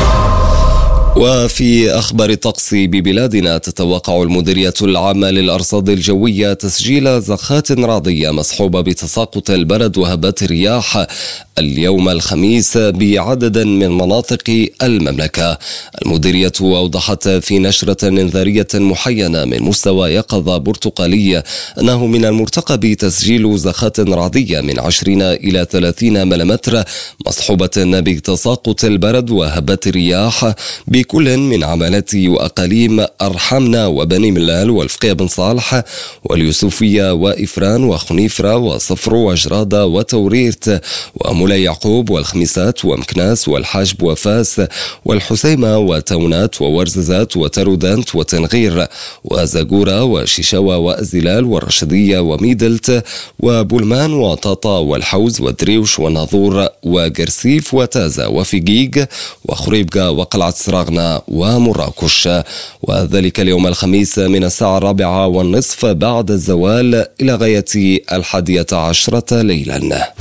وفي أخبار الطقس ببلادنا، تتوقع المديرية العامة للأرصاد الجوية تسجيل زخات رعدية مصحوبة بتساقط البرد وهبات الرياح اليوم الخميس بعدد من مناطق المملكة. المديرية أوضحت في نشرة إنذارية محينة من مستوى يقظة برتقالي أنه من المرتقب تسجيل زخات رعدية من 20 إلى 30 ملم مصحوبة بتساقط البرد وهبات الرياح بكل من عمالات وأقاليم أرحمنا وبني ملال والفقيه بن صالح واليوسفية وإفران وخنيفرة وصفر وجرادة وتوريرت ومولاي يعقوب والخميسات ومكناس والحاجب وفاس والحسيمة وتونات وورززات وترودانت وتنغير وزاقورة وشيشاوة وأزلال والرشدية وميدلت وبولمان وطاطا والحوز ودريوش وناظور وقرسيف وتازا وفقيق وخريبقة وقلعة سراغنا ومراكش، وذلك اليوم الخميس من الساعة 4:30 بعد الزوال إلى غاية 11 ليلا.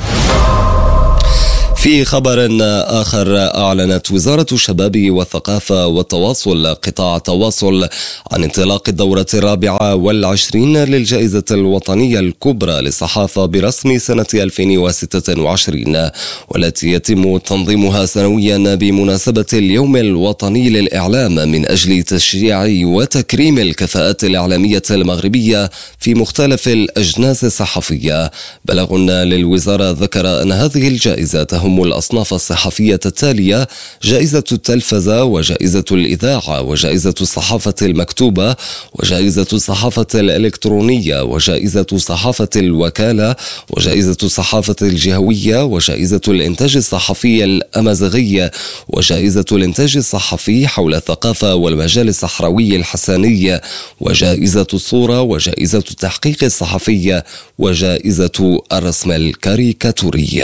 في خبر آخر، أعلنت وزارة الشباب والثقافة والتواصل قطاع التواصل عن انطلاق الدورة 24 للجائزة الوطنية الكبرى للصحافة برسم سنة 2026، والتي يتم تنظيمها سنويا بمناسبة اليوم الوطني للإعلام من أجل تشجيع وتكريم الكفاءات الإعلامية المغربية في مختلف الأجناس الصحفية. بلاغ للوزارة ذكر أن هذه الجائزة تهم الأصناف الصحفية التالية: جائزة التلفزة، وجائزة الإذاعة، وجائزة الصحافة المكتوبة، وجائزة الصحافة الإلكترونية، وجائزة صحافة الوكالة، وجائزة الصحافة الجهوية، وجائزة الإنتاج الصحفي الأمازيغي، وجائزة الإنتاج الصحفي حول الثقافة والمجال الصحراوي الحساني، وجائزة الصورة، وجائزة التحقيق الصحفي، وجائزة الرسم الكاريكاتوري.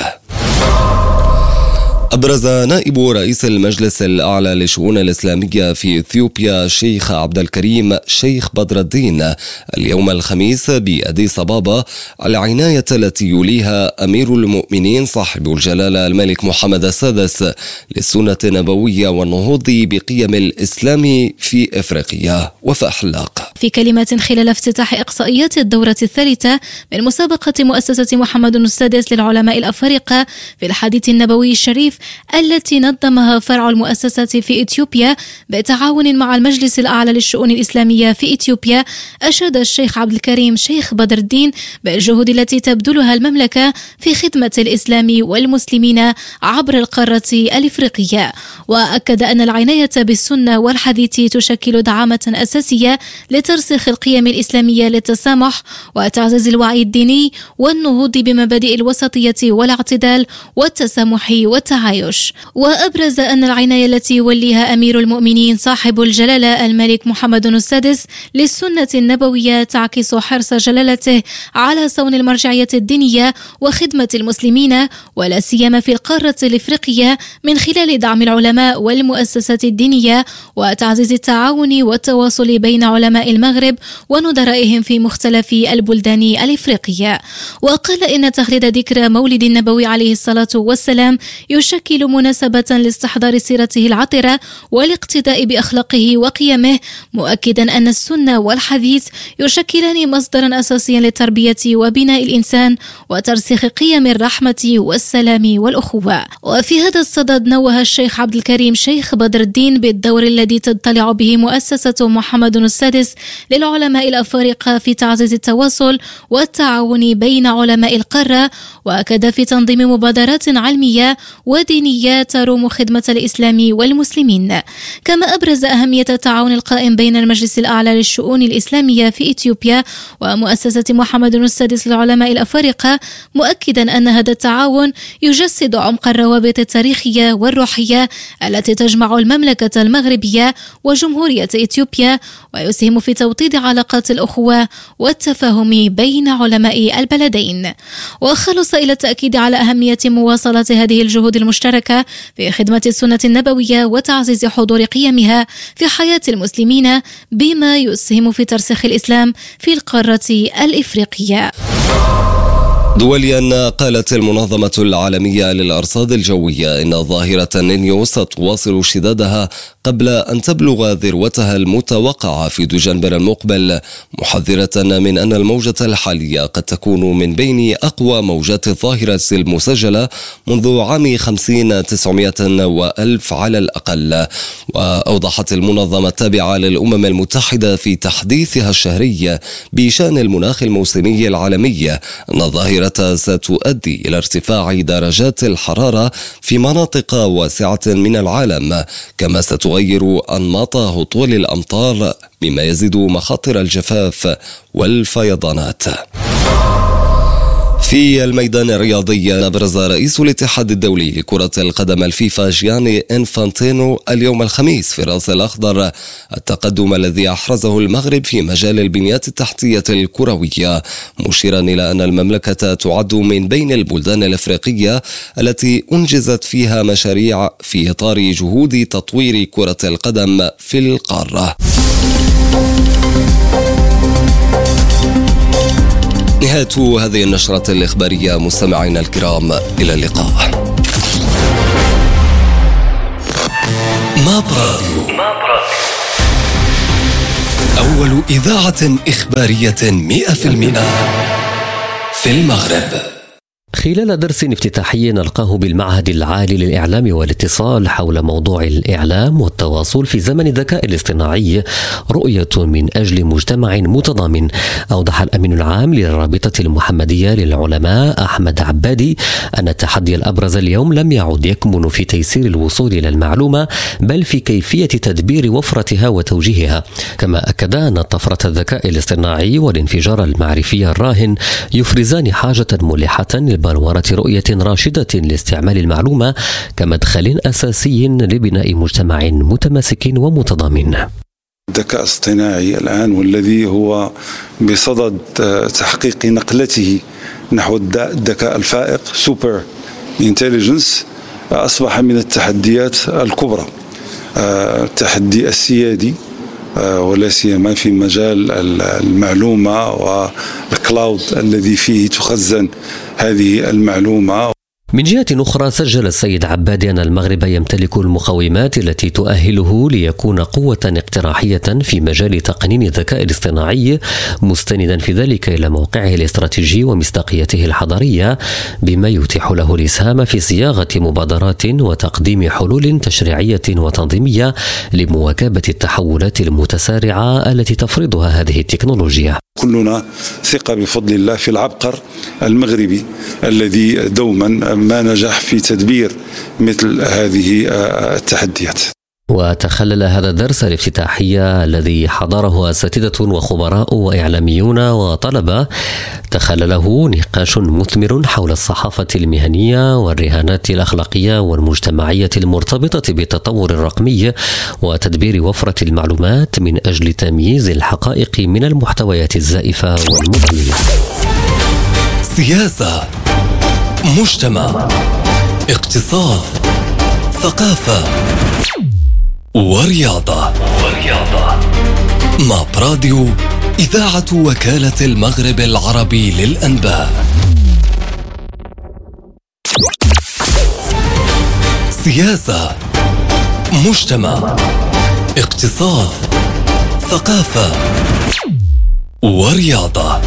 أبرز نائب رئيس المجلس الأعلى للشؤون الإسلامية في إثيوبيا شيخ عبد الكريم شيخ بدر الدين اليوم الخميس بأديس أبابا العناية التي يوليها أمير المؤمنين صاحب الجلالة الملك محمد السادس للسنة النبوية والنهوض بقيم الإسلام في إفريقيا وفي أحلاق. في كلمة خلال افتتاح إقصائيات الدورة الثالثة من مسابقة مؤسسة محمد السادس للعلماء الأفارقة في الحديث النبوي الشريف التي نظمها فرع المؤسسة في إثيوبيا بالتعاون مع المجلس الأعلى للشؤون الإسلامية في إثيوبيا، أشاد الشيخ عبد الكريم شيخ بدر الدين بالجهود التي تبذلها المملكة في خدمة الإسلام والمسلمين عبر القارة الإفريقية، وأكد أن العناية بالسنة والحديث تشكل دعامة أساسية لترسيخ القيم الإسلامية للتسامح وتعزيز الوعي الديني والنهوض بمبادئ الوسطية والاعتدال والتسامح والتعايش. وأبرز أن العناية التي يوليها أمير المؤمنين صاحب الجلالة الملك محمد السادس للسنة النبوية تعكس حرص جلالته على صون المرجعية الدينية وخدمة المسلمين ولا سيما في القارة الإفريقية من خلال دعم العلماء والمؤسسات الدينية وتعزيز التعاون والتواصل بين علماء المغرب وندرائهم في مختلف البلدان الإفريقية. وقال إن تخليد ذكرى مولد النبوي عليه الصلاة والسلام يشكل مناسبة لاستحضار سيرته العطرة والاقتداء بأخلاقه وقيمه، مؤكدا أن السنة والحديث يشكلان مصدرا أساسيا للتربية وبناء الإنسان وترسيخ قيم الرحمة والسلام والأخوة. وفي هذا الصدد نوه الشيخ عبد الكريم شيخ بدر الدين بالدور الذي تضطلع به مؤسسة محمد السادس للعلماء الأفارقة في تعزيز التواصل والتعاون بين علماء القارة، وأكد في تنظيم مبادرات علمية ودينية تروم خدمة الإسلام والمسلمين. كما أبرز أهمية التعاون القائم بين المجلس الأعلى للشؤون الإسلامية في إثيوبيا ومؤسسة محمد السادس للعلماء الأفارقة، مؤكدا أن هذا التعاون يجسد عمق الروابط التاريخية والروحية التي تجمع المملكة المغربية وجمهورية إثيوبيا، ويسهم في توطيد علاقات الأخوة والتفاهم بين علماء البلدين. وخلص إلى التأكيد على أهمية مواصلة هذه الجهود المشتركة المشتركة في خدمة السنة النبوية وتعزيز حضور قيمها في حياة المسلمين، بما يسهم في ترسيخ الإسلام في القارة الإفريقية. دوليا، قالت المنظمة العالمية للأرصاد الجوية إن ظاهرة النينيو ستواصل اشتدادها قبل أن تبلغ ذروتها المتوقعة في دجنبر المقبل، محذرة من أن الموجة الحالية قد تكون من بين أقوى موجات الظاهرة المسجلة منذ عام 50 900 و1000 على الأقل. وأوضحت المنظمة التابعة للأمم المتحدة في تحديثها الشهري بشأن المناخ الموسمي العالمي أن الظاهرة ستؤدي إلى ارتفاع درجات الحرارة في مناطق واسعة من العالم، كما ستغير أنماط هطول الأمطار مما يزيد مخاطر الجفاف والفيضانات. في الميدان الرياضي، أبرز رئيس الاتحاد الدولي لكرة القدم الفيفا جياني إنفانتينو اليوم الخميس في الرأس الأخضر التقدم الذي أحرزه المغرب في مجال البنيات التحتية الكروية، مشيرا إلى أن المملكة تعد من بين البلدان الأفريقية التي أنجزت فيها مشاريع في إطار جهود تطوير كرة القدم في القارة. نهاية هذه النشرة الإخبارية مستمعينا الكرام، إلى اللقاء. ماب راديو، أول إذاعة إخبارية 100% في المغرب. خلال درس افتتاحي نلقاه بالمعهد العالي للإعلام والاتصال حول موضوع الإعلام والتواصل في زمن الذكاء الاصطناعي رؤية من أجل مجتمع متضامن، أوضح الأمين العام للرابطة المحمدية للعلماء أحمد عبادي أن التحدي الأبرز اليوم لم يعد يكمن في تيسير الوصول إلى المعلومة بل في كيفية تدبير وفرتها وتوجيهها. كما أكد أن طفرة الذكاء الاصطناعي والانفجار المعرفي الراهن يفرزان حاجة ملحة بلورة رؤية راشدة لاستعمال المعلومة كمدخل أساسي لبناء مجتمع متماسك ومتضامن. الذكاء الاصطناعي الآن والذي هو بصدد تحقيق نقلته نحو الذكاء الفائق سوبر انتليجنس أصبح من التحديات الكبرى، التحدي السيادي ولا سيما في مجال المعلومة والكلاود الذي فيه تخزن هذه المعلومة. من جهة أخرى، سجل السيد عبادي أن المغرب يمتلك المقومات التي تؤهله ليكون قوة اقتراحية في مجال تقنين الذكاء الاصطناعي، مستندا في ذلك إلى موقعه الاستراتيجي ومصداقيته الحضارية، بما يتيح له الإسهام في صياغة مبادرات وتقديم حلول تشريعية وتنظيمية لمواكبة التحولات المتسارعة التي تفرضها هذه التكنولوجيا. كلنا ثقة بفضل الله في العبقر المغربي الذي دوما ما نجح في تدبير مثل هذه التحديات. وتخلل هذا الدرس الافتتاحي الذي حضره أساتذة وخبراء وإعلاميون وطلبة تخلله نقاش مثمر حول الصحافة المهنية والرهانات الأخلاقية والمجتمعية المرتبطة بالتطور الرقمي وتدبير وفرة المعلومات من أجل تمييز الحقائق من المحتويات الزائفة والمضللة. سياسة، مجتمع، اقتصاد، ثقافة ورياضة. ماب راديو، إذاعة وكالة المغرب العربي للأنباء. سياسة، مجتمع، اقتصاد، ثقافة ورياضة.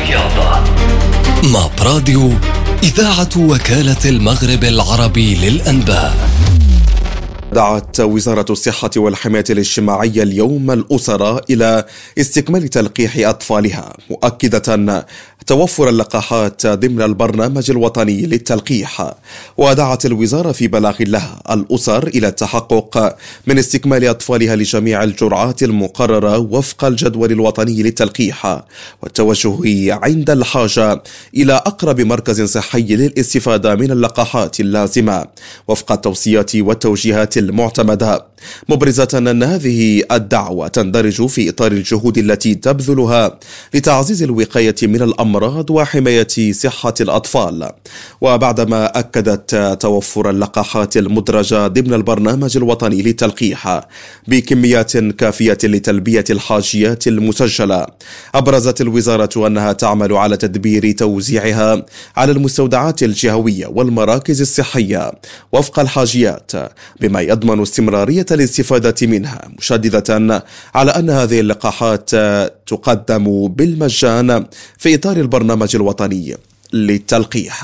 ماب راديو، إذاعة وكالة المغرب العربي للأنباء. دعت وزارة الصحة والحماية الاجتماعية اليوم الأسرة إلى استكمال تلقيح أطفالها، مؤكدة توفر اللقاحات ضمن البرنامج الوطني للتلقيح. ودعت الوزارة في بلاغ لها الأسر إلى التحقق من استكمال أطفالها لجميع الجرعات المقررة وفق الجدول الوطني للتلقيح، والتوجه عند الحاجة إلى أقرب مركز صحي للاستفادة من اللقاحات اللازمة وفق التوصيات والتوجيهات المعتمدة. مبرزة أن هذه الدعوة تندرج في إطار الجهود التي تبذلها لتعزيز الوقاية من الأمراض وحماية صحة الأطفال. وبعدما أكدت توفر اللقاحات المدرجة ضمن البرنامج الوطني للتلقيح بكميات كافية لتلبية الحاجيات المسجلة، أبرزت الوزارة أنها تعمل على تدبير توزيعها على المستودعات الجهوية والمراكز الصحية وفق الحاجيات بما يضمن استمرارية الاستفادة منها، مشددة على أن هذه اللقاحات تقدم بالمجان في إطار البرنامج الوطني للتلقيح.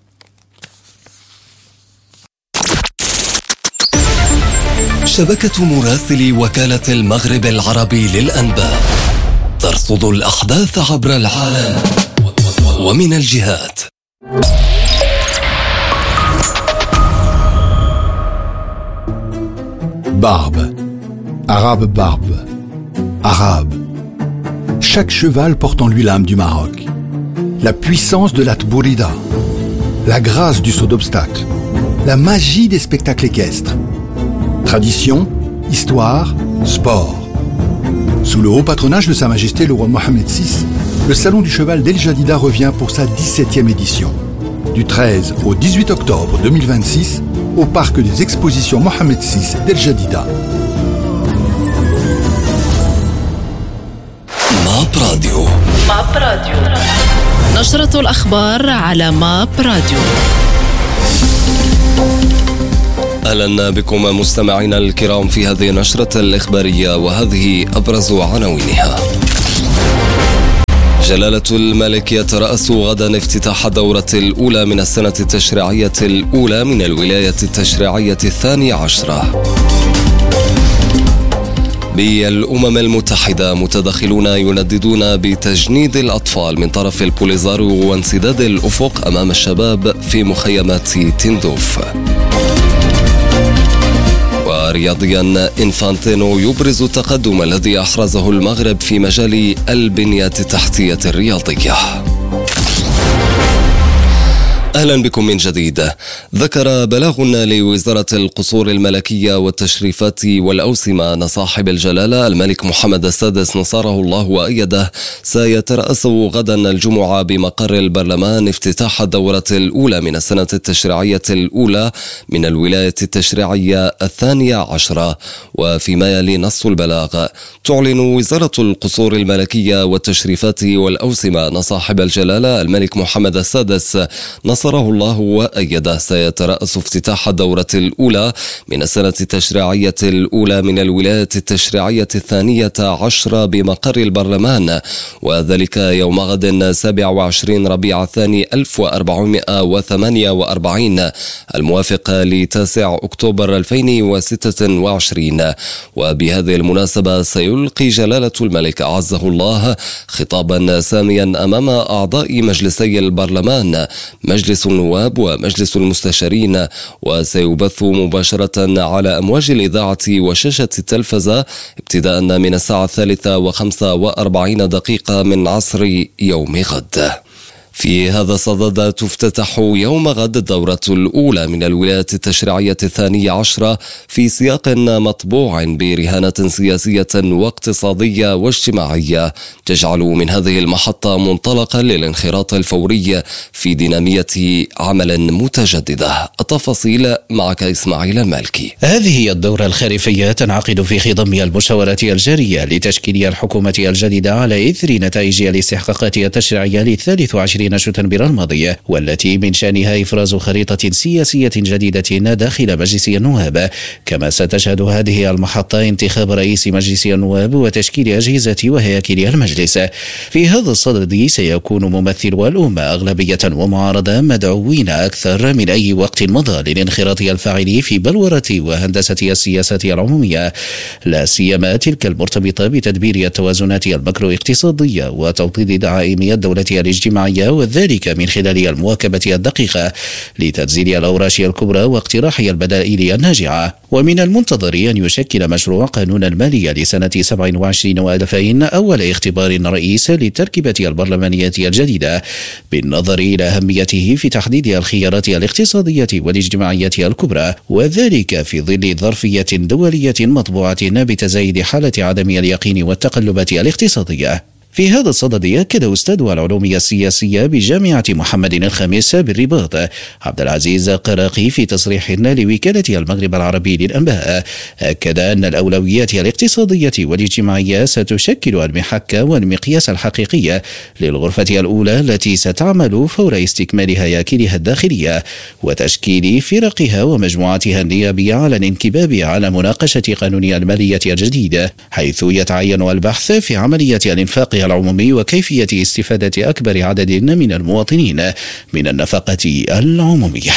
شبكة مراسلي وكالة المغرب العربي للأنباء ترصد الأحداث عبر العالم ومن الجهات. Barbe, arabe barbe, arabe. Chaque cheval porte en lui l'âme du Maroc, la puissance de la tbourida, la grâce du saut d'obstacle, la magie des spectacles équestres. Tradition, histoire, sport. Sous le haut patronage de Sa Majesté le roi Mohamed VI, le Salon du Cheval d'El Jadida revient pour sa 17e édition. Du 13 au 18 octobre 2026, au parc des expositions Mohamed VI d'El Jadida. ماب راديو. نشرة الأخبار على ماب راديو. أهلا بكم مستمعينا الكرام في هذه النشرة الإخبارية، وهذه أبرز عناوينها. جلالة الملك يترأس غدا افتتاح الدورة الأولى من السنة التشريعية الأولى من الولاية التشريعية 12. بالأمم المتحدة متدخلون ينددون بتجنيد الأطفال من طرف البوليزاريو وانسداد الأفق أمام الشباب في مخيمات تندوف. ورياضيا إنفانتينو يبرز التقدم الذي أحرزه المغرب في مجال البنية التحتية الرياضية. أهلا بكم من جديد. ذكر بلاغ لوزارة القصور الملكية والتشريفات والأوسمة أن صاحب الجلالة الملك محمد السادس نصره الله وأيده سيترأس غدا الجمعة بمقر البرلمان افتتاح الدورة الأولى من السنة التشريعية الأولى من الولاية التشريعية 12. وفيما يلي نص البلاغ، تعلن وزارة القصور الملكية والتشريفات والأوسمة أن صاحب الجلالة الملك محمد السادس نصره الله وأيده سيترأس افتتاح الدورة الأولى من السنة التشريعية الأولى من الولاية التشريعية 12 بمقر البرلمان، وذلك يوم غد 27 ربيع الثاني 1448 الموافق ل9 أكتوبر 2026. وبهذه المناسبة سيلقي جلالة الملك أعزه الله خطابا ساميا أمام أعضاء مجلسي البرلمان، مجلس النواب ومجلس المستشارين، وسيبث مباشرة على أمواج الإذاعة وشاشة التلفزة ابتداء من الساعة 3:45 من عصر يوم غد. في هذا الصدد تفتتح يوم غد الدورة الأولى من الولاية التشريعية 12 في سياق مطبوع برهانات سياسية واقتصادية واجتماعية تجعل من هذه المحطة منطلقا للانخراط الفوري في دينامية عمل متجددة. التفاصيل معك إسماعيل المالكي. هذه هي الدورة الخريفية تنعقد في خضم المشاورات الجارية لتشكيل الحكومة الجديدة على إثر نتائج الاستحقاقات التشريعية 23 شتنبر الماضية، والتي من شأنها إفراز خريطة سياسية جديدة داخل مجلس النواب. كما ستشهد هذه المحطة انتخاب رئيس مجلس النواب وتشكيل أجهزة وهياكل المجلس. في هذا الصدد سيكون ممثلو الأمة أغلبية ومعارضة مدعوين أكثر من أي وقت مضى للانخراط الفاعل في بلورة وهندسة السياسات العمومية، لا سيما تلك المرتبطة بتدبير التوازنات المكرو اقتصادية وتوطيد دعائم الدولة الاجتماعية وذلك من خلال المواكبة الدقيقة لتنزيل الأوراش الكبرى واقتراح البدائل الناجعة. ومن المنتظر أن يشكل مشروع قانون المالية لسنة 27 و2000 أول اختبار رئيس للتركيبة البرلمانية الجديدة، بالنظر إلى أهميته في تحديد الخيارات الاقتصادية والاجتماعية الكبرى، وذلك في ظل ظرفية دولية مطبوعة بتزايد حالة عدم اليقين والتقلبات الاقتصادية. في هذا الصدد أكد أستاذ العلوم السياسية بجامعة محمد الخامس بالرباط عبد العزيز قراقي في تصريح لوكالة المغرب العربي للأنباء، أكد أن الأولويات الاقتصادية والاجتماعية ستشكل المحك والمقياس الحقيقي للغرفة الأولى التي ستعمل فور استكمال هياكلها الداخلية وتشكيل فرقها ومجموعاتها النيابية على الانكباب على مناقشة قانون المالية الجديد، حيث يتعين البحث في عملية الإنفاق العمومي وكيفية استفادة أكبر عدد من المواطنين من النفقة العمومية.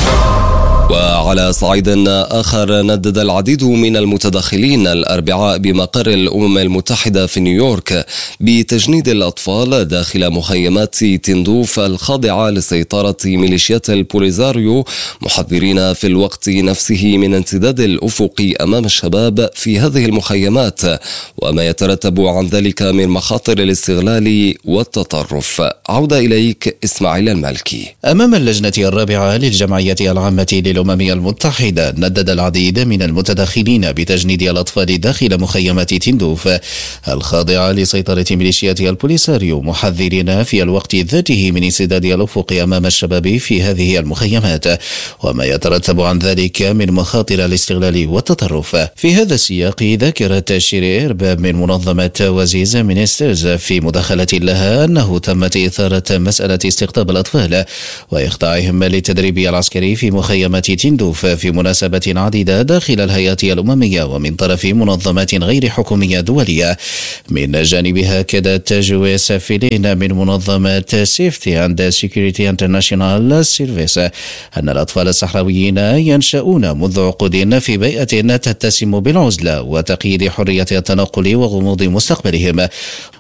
وعلى صعيد آخر، ندد العديد من المتدخلين الأربعاء بمقر الأمم المتحدة في نيويورك بتجنيد الأطفال داخل مخيمات تندوف الخاضعة لسيطرة ميليشيات البوليزاريو، محذرين في الوقت نفسه من انسداد الأفق أمام الشباب في هذه المخيمات وما يترتب عن ذلك من مخاطر الاستغلال والتطرف. عودة إليك إسماعيل المالكي. أمام اللجنة الرابعة للجمعية العامة للأمم المتحدة، ندد العديد من المتدخلين بتجنيد الأطفال داخل مخيمات تندوف الخاضعة لسيطرة ميليشيات البوليساريو، محذرين في الوقت ذاته من انسداد الأفق أمام الشباب في هذه المخيمات وما يترتب عن ذلك من مخاطر الاستغلال والتطرف. في هذا السياق، ذكرت شيري إرباب من منظمة وزيز مينسترز في مداخلة لها أنه تمت إثارة مسألة استقطاب الأطفال وإخضاعهم للتدريب العسكري في مخيمات تندوف في مناسبات عديدة داخل الهيئات الأممية ومن طرف منظمات غير حكومية دولية. من جانبها، أكدت جويس فيلين من منظمة سيفتي أند سيكوريتي انترناشونال سيرفيس أن الأطفال الصحراويين ينشأون منذ عقود في بيئة تتسم بالعزلة وتقييد حرية التنقل وغموض مستقبلهم،